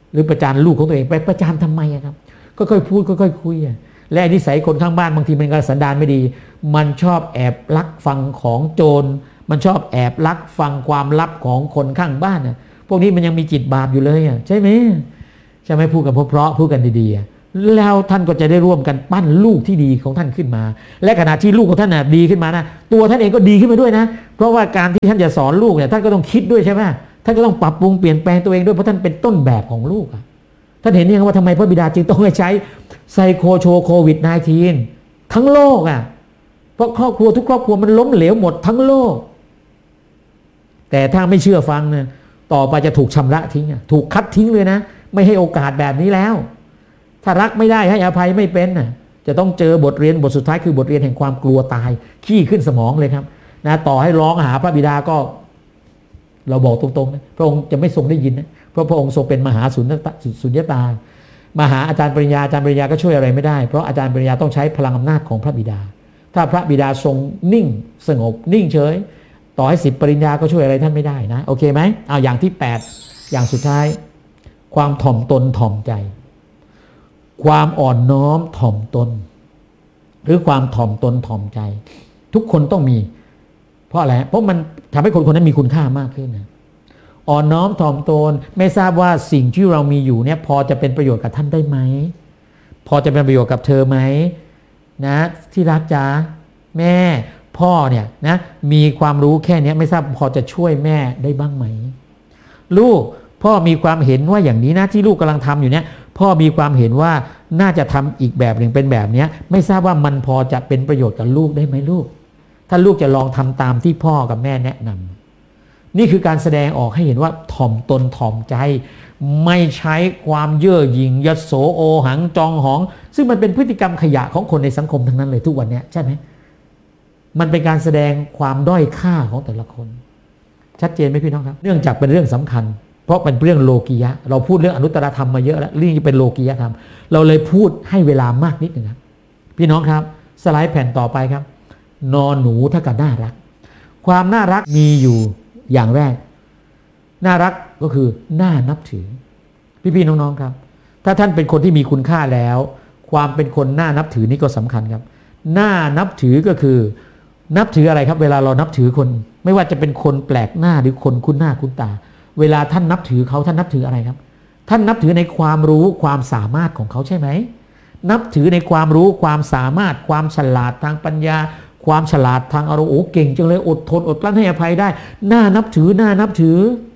หรือประจานลูกของตัวเองไปประจานทำไมครับก็ค่อยพูดค่อยๆคุยและนิสัยคนข้างบ้านบางทีมันก็สันดานไม่ดีมันชอบแอบลักฟังของโจรมันชอบแอบลักฟังความลับของคนข้างบ้านน่ะพวกนี้มันยังมีจิตบาปอยู่เลยอ่ะใช่ไหมใช่ไหมพูดกันเพราะๆพูดกันดีๆแล้วท่านก็จะได้ร่วมกันปั้นลูกที่ดีของท่านขึ้นมาและขณะที่ลูกของท่านน่ะดีขึ้นมานะตัวท่านเองก็ดีขึ้นมาด้วยนะเพราะว่าการที่ท่านจะสอนลูกเนี่ยท่านก็ต้องคิดด้วยใช่ไหมท่านก็ต้องปรับปรุงเปลี่ยนแปลงตัวเองด้วยเพราะท่านเป็นต้นแบบของลูกอ่ะท่านเห็นยังว่าทำไมพระบิดาจึงต้องให้ใช้ไซโคโชโควิด สิบเก้า ทั้งโลกอ่ะเพราะครอบครัวทุกครอบครัวมันล้มเหลวหมดทั้งโลกแต่ถ้าไม่เชื่อฟังเนี่ยต่อไปจะถูกชำระทิ้งถูกคัดทิ้งเลยนะไม่ให้โอกาสแบบนี้แล้วถ้ารักไม่ได้ให้อภัยไม่เป็นน่ะจะต้องเจอบทเรียนบทสุดท้ายคือบทเรียนแห่งความกลัวตายขี้ขึ้นสมองเลยครับนะต่อให้ร้องหาพระบิดาก็เราบอกตรงๆนะพระองค์จะไม่ทรงได้ยินนะเพราะพระองค์ทรงเป็นมหาสุญญตาสุญญตามาหาอาจารย์ปริญญาอาจารย์ปริญญาก็ช่วยอะไรไม่ได้เพราะอาจารย์ปริญญาต้องใช้พลังอำนาจของพระบิดาถ้าพระบิดาทรงนิ่งสงบนิ่งเฉยต่อให้สิบปริญญาก็ช่วยอะไรท่านไม่ได้นะโอเคไหมเอาอย่างที่แปดอย่างสุดท้ายความถ่อมตนถ่อมใจความอ่อนน้อมถ่อมตนหรือความถ่อมตนถ่อมใจทุกคนต้องมีเพราะอะไรเพราะมันทำให้คนคนนั้นมีคุณค่ามากขึ้นนะอ่อนน้อมถ่อมตนไม่ทราบว่าสิ่งที่เรามีอยู่เนี่ยพอจะเป็นประโยชน์กับท่านได้ไหมพอจะเป็นประโยชน์กับเธอไหมนะที่รักจ๋าแม่พ่อเนี่ยนะมีความรู้แค่นี้ไม่ทราบพอจะช่วยแม่ได้บ้างไหมลูกพ่อมีความเห็นว่าอย่างนี้นะที่ลูกกำลังทำอยู่เนี่ยพ่อมีความเห็นว่าน่าจะทำอีกแบบหนึ่งเป็นแบบนี้ไม่ทราบว่ามันพอจะเป็นประโยชน์กับลูกได้ไหมลูกถ้าลูกจะลองทำตามที่พ่อกับแม่แนะนำนี่คือการแสดงออกให้เห็นว่าถ่อมตนถ่อมใจไม่ใช้ความเย่อหยิ่งยโสโอหังจองหองซึ่งมันเป็นพฤติกรรมขยะของคนในสังคมทั้งนั้นเลยทุกวันนี้ใช่ไหมมันเป็นการแสดงความด้อยค่าของแต่ละคนชัดเจนไหมพี่น้องครับเนื่องจากเป็นเรื่องสำคัญเพราะเป็นเรื่องโลกียะเราพูดเรื่องอนุตตรธรรมมาเยอะแล้วเรื่องนี้เป็นโลกียธรรมเราเลยพูดให้เวลามากนิดนึงครับพี่น้องครับสไลด์แผ่นต่อไปครับนอนหนูเท่ากับน่ารักความน่ารักมีอยู่อย่างแรกน่ารักก็คือน่านับถือพี่ๆน้องๆครับถ้าท่านเป็นคนที่มีคุณค่าแล้วความเป็นคนน่านับถือนี่ก็สำคัญครับน่านับถือก็คือนับถืออะไรครับเวลาเรานับถือคนไม่ว่าจะเป็นคนแปลกหน้าหรือคนคุ้นหน้าคุ้นตาเวลาท่านนับถือเขาท่านนับถืออะไรครับท่านนับถือในความรู้ความสามารถของเขาใช่ไหมนับถือในความรู้ความสามารถความฉลาดทางปัญญาความฉลาดทางอารมณ์โอ้เก่งจังเลยอดทนอดกลั้นให้อภัยได้น่านับถือน่านับถือ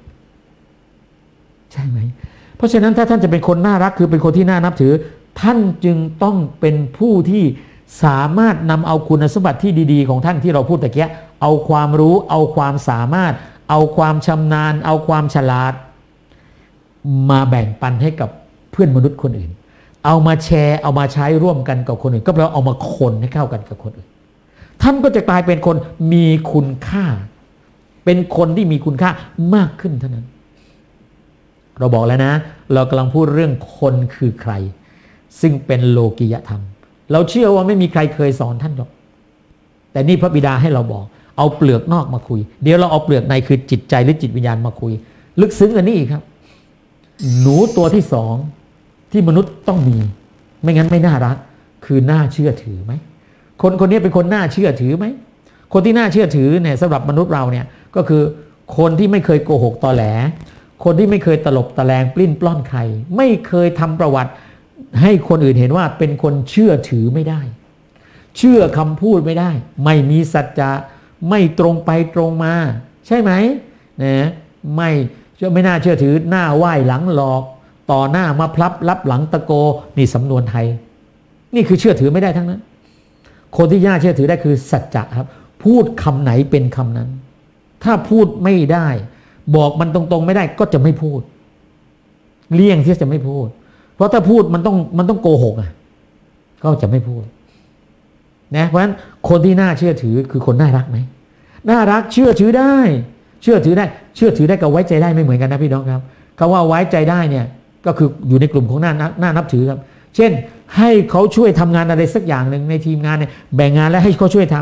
ใช่ไหมเพราะฉะนั้นถ้าท่านจะเป็นคนน่ารักคือเป็นคนที่น่านับถือท่านจึงต้องเป็นผู้ที่สามารถนำเอาคุณสมบัติที่ดีๆของท่านที่เราพูดตะเกียเอาความรู้เอาความสามารถเอาความชำนาญเอาความฉลาดมาแบ่งปันให้กับเพื่อนมนุษย์คนอื่นเอามาแชร์เอามาใช้ร่วมกันกับคนอื่นก็แปลว่าเอามาคนให้เข้ากันกับคนอื่นท่านก็จะกลายเป็นคนมีคุณค่าเป็นคนที่มีคุณค่ามากขึ้นเท่านั้นเราบอกแล้วนะเรากำลังพูดเรื่องคนคือใครซึ่งเป็นโลกิยธรรมเราเชื่อว่าไม่มีใครเคยสอนท่านหรอกแต่นี่พระบิดาให้เราบอกเอาเปลือกนอกมาคุยเดี๋ยวเราเอาเปลือกในคือจิตใจหรือจิตวิญญาณมาคุยลึกซึ้งอันนี้อีกครับหนูตัวที่สองที่มนุษย์ต้องมีไม่งั้นไม่น่ารักคือน่าเชื่อถือไหมคนคนนี้เป็นคนน่าเชื่อถือไหมคนที่น่าเชื่อถือเนี่ยสำหรับมนุษย์เราเนี่ยก็คือคนที่ไม่เคยโกหกตอแหลคนที่ไม่เคยตลบตะแลงปลิ้นปล้อนใครไม่เคยทำประวัติให้คนอื่นเห็นว่าเป็นคนเชื่อถือไม่ได้เชื่อคำพูดไม่ได้ไม่มีสัจจะไม่ตรงไปตรงมาใช่ไหมนะไม่ไม่น่าเชื่อถือหน้าไหว้หลังหลอกต่อหน้ามาพลับรับหลังตะโกนี่สำนวนไทยนี่คือเชื่อถือไม่ได้ทั้งนั้นคนที่น่าเชื่อถือได้คือสัจจะครับพูดคำไหนเป็นคำนั้นถ้าพูดไม่ได้บอกมันตรงๆไม่ได้ก็จะไม่พูดเลี่ยงที่จะไม่พูดเพราะถ้าพูดมันต้องมันต้องโกหกอ่ะก็จะไม่พูดนะเพราะฉะนั้นคนที่น่าเชื่อถือคือคนน่ารักไหมน่ารักเชื่อถือได้เชื่อถือได้เชื่อถือได้กับไว้ใจได้ไม่เหมือนกันนะพี่น้องครับคำว่าไว้ใจได้เนี่ยก็คืออยู่ในกลุ่มของน่าน่านับถือครับเช่นให้เขาช่วยทำงานอะไรสักอย่างหนึ่งในทีมงานเนี่ยแบ่งงานแล้วให้เขาช่วยท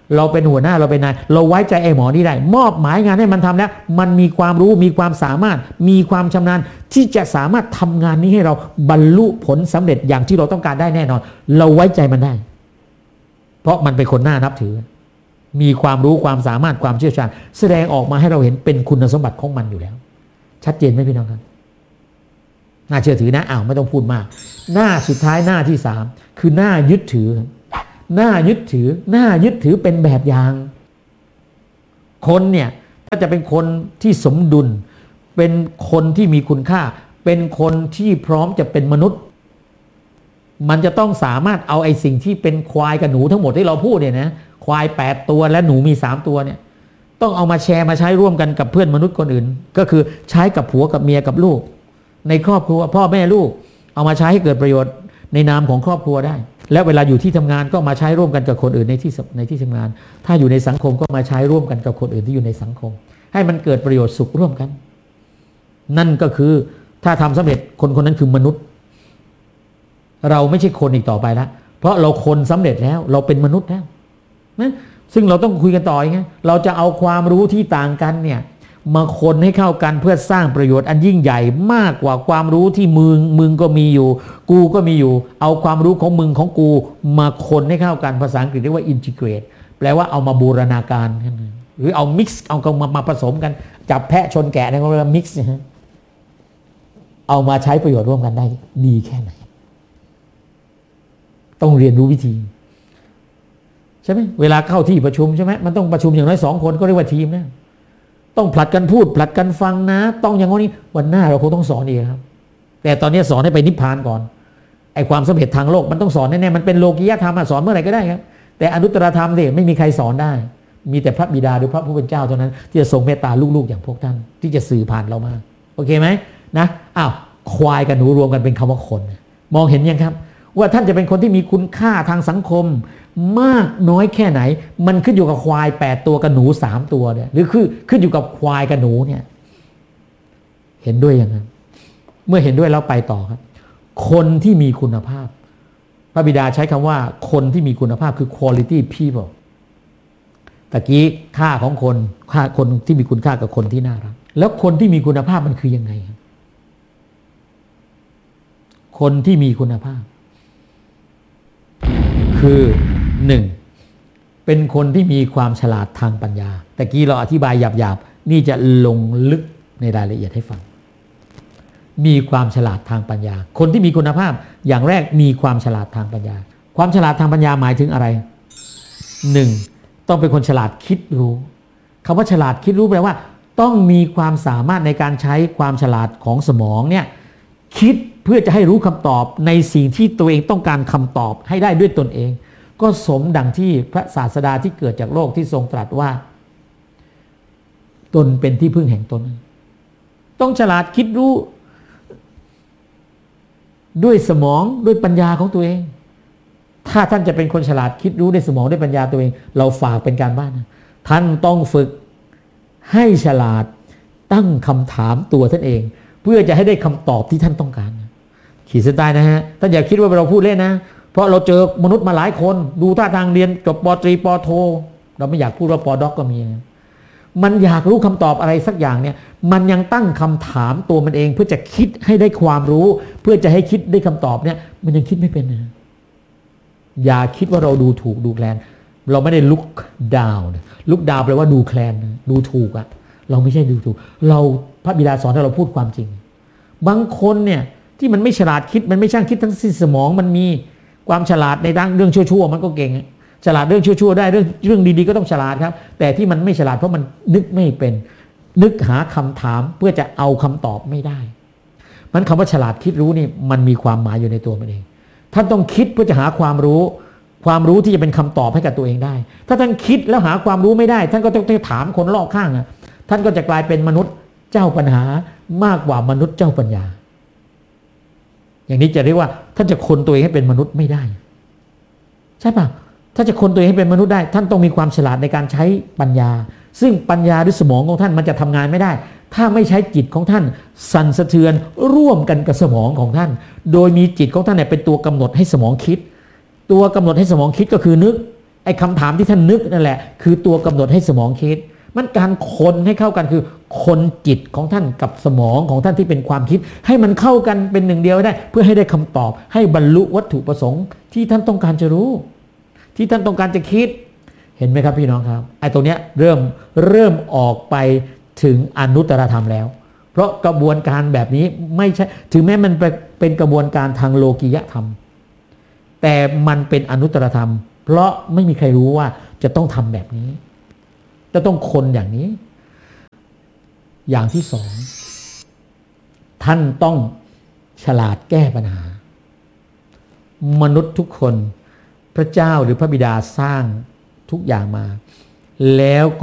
เราเป็นหัวหน้าเราเป็นนายเราไว้ใจไอ้หมอนี่ได้มอบหมายงานให้มันทำแล้วมันมีความรู้มีความสามารถมีความชำนาญที่จะสามารถทำงานนี้ให้เราบรรลุผลสำเร็จอย่างที่เราต้องการได้แน่นอนเราไว้ใจมันได้เพราะมันเป็นคนน่านับถือมีความรู้ความสามารถความเชี่ยวชาญแสดงออกมาให้เราเห็นเป็นคุณสมบัติของมันอยู่แล้วชัดเจนไหมพี่น้องครับน่าเชื่อถือนะอ้าวไม่ต้องพูดมากหน้าสุดท้ายหน้าที่สามคือหน้ายึดถือหน้ายึดถือหน้ายึดถือเป็นแบบอย่างคนเนี่ยถ้าจะเป็นคนที่สมดุลเป็นคนที่มีคุณค่าเป็นคนที่พร้อมจะเป็นมนุษย์มันจะต้องสามารถเอาไอ้สิ่งที่เป็นควายกับหนูทั้งหมดที่เราพูดเนี่ยนะควายแปดตัวและหนูมีสามตัวเนี่ยต้องเอามาแชร์มาใช้ร่วมกันกับเพื่อนมนุษย์คนอื่นก็คือใช้กับผัวกับเมียกับลูกในครอบครัวพ่อแม่ลูกเอามาใช้ให้เกิดประโยชน์ในนามของครอบครัวได้และเวลาอยู่ที่ทำงานก็มาใช้ร่วมกันกับคนอื่นในที่ในที่ทำงานถ้าอยู่ในสังคมก็มาใช้ร่วมกันกับคนอื่นที่อยู่ในสังคมให้มันเกิดประโยชน์สุขร่วมกันนั่นก็คือถ้าทำสำเร็จคนคนนั้นคือมนุษย์เราไม่ใช่คนอีกต่อไปแล้วเพราะเราคนสำเร็จแล้วเราเป็นมนุษย์แล้วนะซึ่งเราต้องคุยกันต่อไงเราจะเอาความรู้ที่ต่างกันเนี่ยมาคนให้เข้ากันเพื่อสร้างประโยชน์อันยิ่งใหญ่มากกว่าความรู้ที่มึงมึงก็มีอยู่กูก็มีอยู่เอาความรู้ของมึงของกูมาคนให้เข้ากันภาษาอังกฤษเรียกว่า integrate แปลว่าเอามาบูรณาการหรือเอา mix เอามามาผสมกันจับแพะชนแกะเนี่ยเขาเรียกว่า mix นะฮะเอามาใช้ประโยชน์ร่วมกันได้ดีแค่ไหนต้องเรียนรู้วิธีใช่ไหมเวลาเข้าที่ประชุมใช่ไหมมันต้องประชุมอย่างน้อยสองคนก็เรียกว่าทีมนะต้องผลัดกันพูดผลัดกันฟังนะต้องอย่างนี้วันหน้าเราคงต้องสอนอีกครับแต่ตอนนี้สอนให้ไปนิพพานก่อนไอ้ความสำเร็จทางโลกมันต้องสอนแน่ๆมันเป็นโลกียธรรมสอนเมื่อไหร่ก็ได้ครับแต่อนุตตรธรรมเนี่ยไม่มีใครสอนได้มีแต่พระบิดาหรือพระผู้เป็นเจ้าเท่านั้นที่จะทรงเมตตาลูกๆอย่างพวกท่านที่จะสื่อผ่านเรามาโอเคไหมนะอ้าวควายกับหนูรวมกันเป็นคำว่าคนมองเห็นยังครับว่าท่านจะเป็นคนที่มีคุณค่าทางสังคมมากน้อยแค่ไหนมันขึ้นอยู่กับควายแปดตัวกับหนูสามตัวเนี่ยหรือคือขึ้นอยู่กับควายกับหนูเนี่ยเห็นด้วยยังไงเมื่อเห็นด้วยแล้วไปต่อครับคนที่มีคุณภาพพระบิดาใช้คำว่าคนที่มีคุณภาพคือ quality people ตะกี้ค่าของคนค่าคนที่มีคุณค่ากับคนที่น่ารักแล้วคนที่มีคุณภาพมันคือยังไงครับคนที่มีคุณภาพคือหนึ่งเป็นคนที่มีความฉลาดทางปัญญาตะกี้เราอธิบายหยาบๆนี่จะลงลึกในรายละเอียดให้ฟังมีความฉลาดทางปัญญาคนที่มีคุณภาพอย่างแรกมีความฉลาดทางปัญญาความฉลาดทางปัญญาหมายถึงอะไรหนึ่งต้องเป็นคนฉลาดคิดรู้คำว่าฉลาดคิดรู้แปลว่าต้องมีความสามารถในการใช้ความฉลาดของสมองเนี่ยคิดเพื่อจะให้รู้คำตอบในสิ่งที่ตัวเองต้องการคำตอบให้ได้ด้วยตนเองก็สมดังที่พระศาสดาที่เกิดจากโลกที่ทรงตรัสว่าตนเป็นที่พึ่งแห่งตนต้องฉลาดคิดรู้ด้วยสมองด้วยปัญญาของตัวเองถ้าท่านจะเป็นคนฉลาดคิดรู้ด้วยสมองด้วยปัญญาตัวเองเราฝากเป็นการบ้านนะท่านต้องฝึกให้ฉลาดตั้งคำถามตัวท่านเองเพื่อจะให้ได้คำตอบที่ท่านต้องการขีดเส้นใต้นะฮะท่านอย่าคิดว่าเราพูดเล่นนะเพราะเราเจอมนุษย์มาหลายคนดูท่าทางเรียนจบปตรีปโทเราไม่อยากพูดว่าปด็อกก็มีมันอยากรู้คำตอบอะไรสักอย่างเนี่ยมันยังตั้งคำถามตัวมันเองเพื่อจะคิดให้ได้ความรู้เพื่อจะให้คิดได้คำตอบเนี่ยมันยังคิดไม่เป็นนะอย่าคิดว่าเราดูถูกดูแคลนเราไม่ได้ลุกดาวน์ลุกดาวน์แปลว่าดูแคลนดูถูกอะเราไม่ใช่ดูถูกเราพระบิดาสอนให้เราพูดความจริงบางคนเนี่ยที่มันไม่ฉลาดคิดมันไม่ช่างคิดทั้งสิ้นสมองมันมีความฉลาดในด้านเรื่องชั่วๆมันก็เก่งฉลาดเรื่องชั่วๆได้เรื่องเรื่องดีๆก็ต้องฉลาดครับแต่ที่มันไม่ฉลาดเพราะมันนึกไม่เป็นนึกหาคำถามเพื่อจะเอาคำตอบไม่ได้มันคำว่าฉลาดคิดรู้นี่มันมีความหมายอยู่ในตัวมันเองท่านต้องคิดเพื่อจะหาความรู้ความรู้ที่จะเป็นคำตอบให้กับตัวเองได้ถ้าท่านคิดแล้วหาความรู้ไม่ได้ท่านก็ต้องถามคนรอบข้างอ่ะท่านก็จะกลายเป็นมนุษย์เจ้าปัญหามากกว่ามนุษย์เจ้าปัญญาอย่างนี้จะเรียกว่าท่านจะคนตัวเองให้เป็นมนุษย์ไม่ได้ใช่ป่ะถ้าจะคนตัวเองให้เป็นมนุษย์ได้ท่านต้องมีความฉลาดในการใช้ปัญญาซึ่งปัญญาหรือสมองของท่านมันจะทำงานไม่ได้ถ้าไม่ใช้จิตของท่านสั่นสะเทือนร่วมกันกับสมองของท่านโดยมีจิตของท่านเนี่ยเป็นตัวกำหนดให้สมองคิดตัวกำหนดให้สมองคิดก็คือนึกไอ้คำถามที่ท่านนึกนั่นแหละคือตัวกำหนดให้สมองคิดมันการคนให้เข้ากันคือคนจิตของท่านกับสมองของท่านที่เป็นความคิดให้มันเข้ากันเป็นหนึ่งเดียวได้เพื่อให้ได้คำตอบให้บรรลุวัตถุประสงค์ที่ท่านต้องการจะรู้ที่ท่านต้องการจะคิดเห็นไหมครับพี่น้องครับไอ้ตรงเนี้ยเริ่มเริ่มออกไปถึงอนุตตรธรรมแล้วเพราะกระบวนการแบบนี้ไม่ใช่ถึงแม้มันเป็นกระบวนการทางโลกียธรรมแต่มันเป็นอนุตตรธรรมเพราะไม่มีใครรู้ว่าจะต้องทำแบบนี้จะต้องคนอย่างนี้อย่างที่สองท่านต้องฉลาดแก้ปัญหามนุษย์ทุกคนพระเจ้าหรือพระบิดาสร้างทุกอย่างมาแล้ว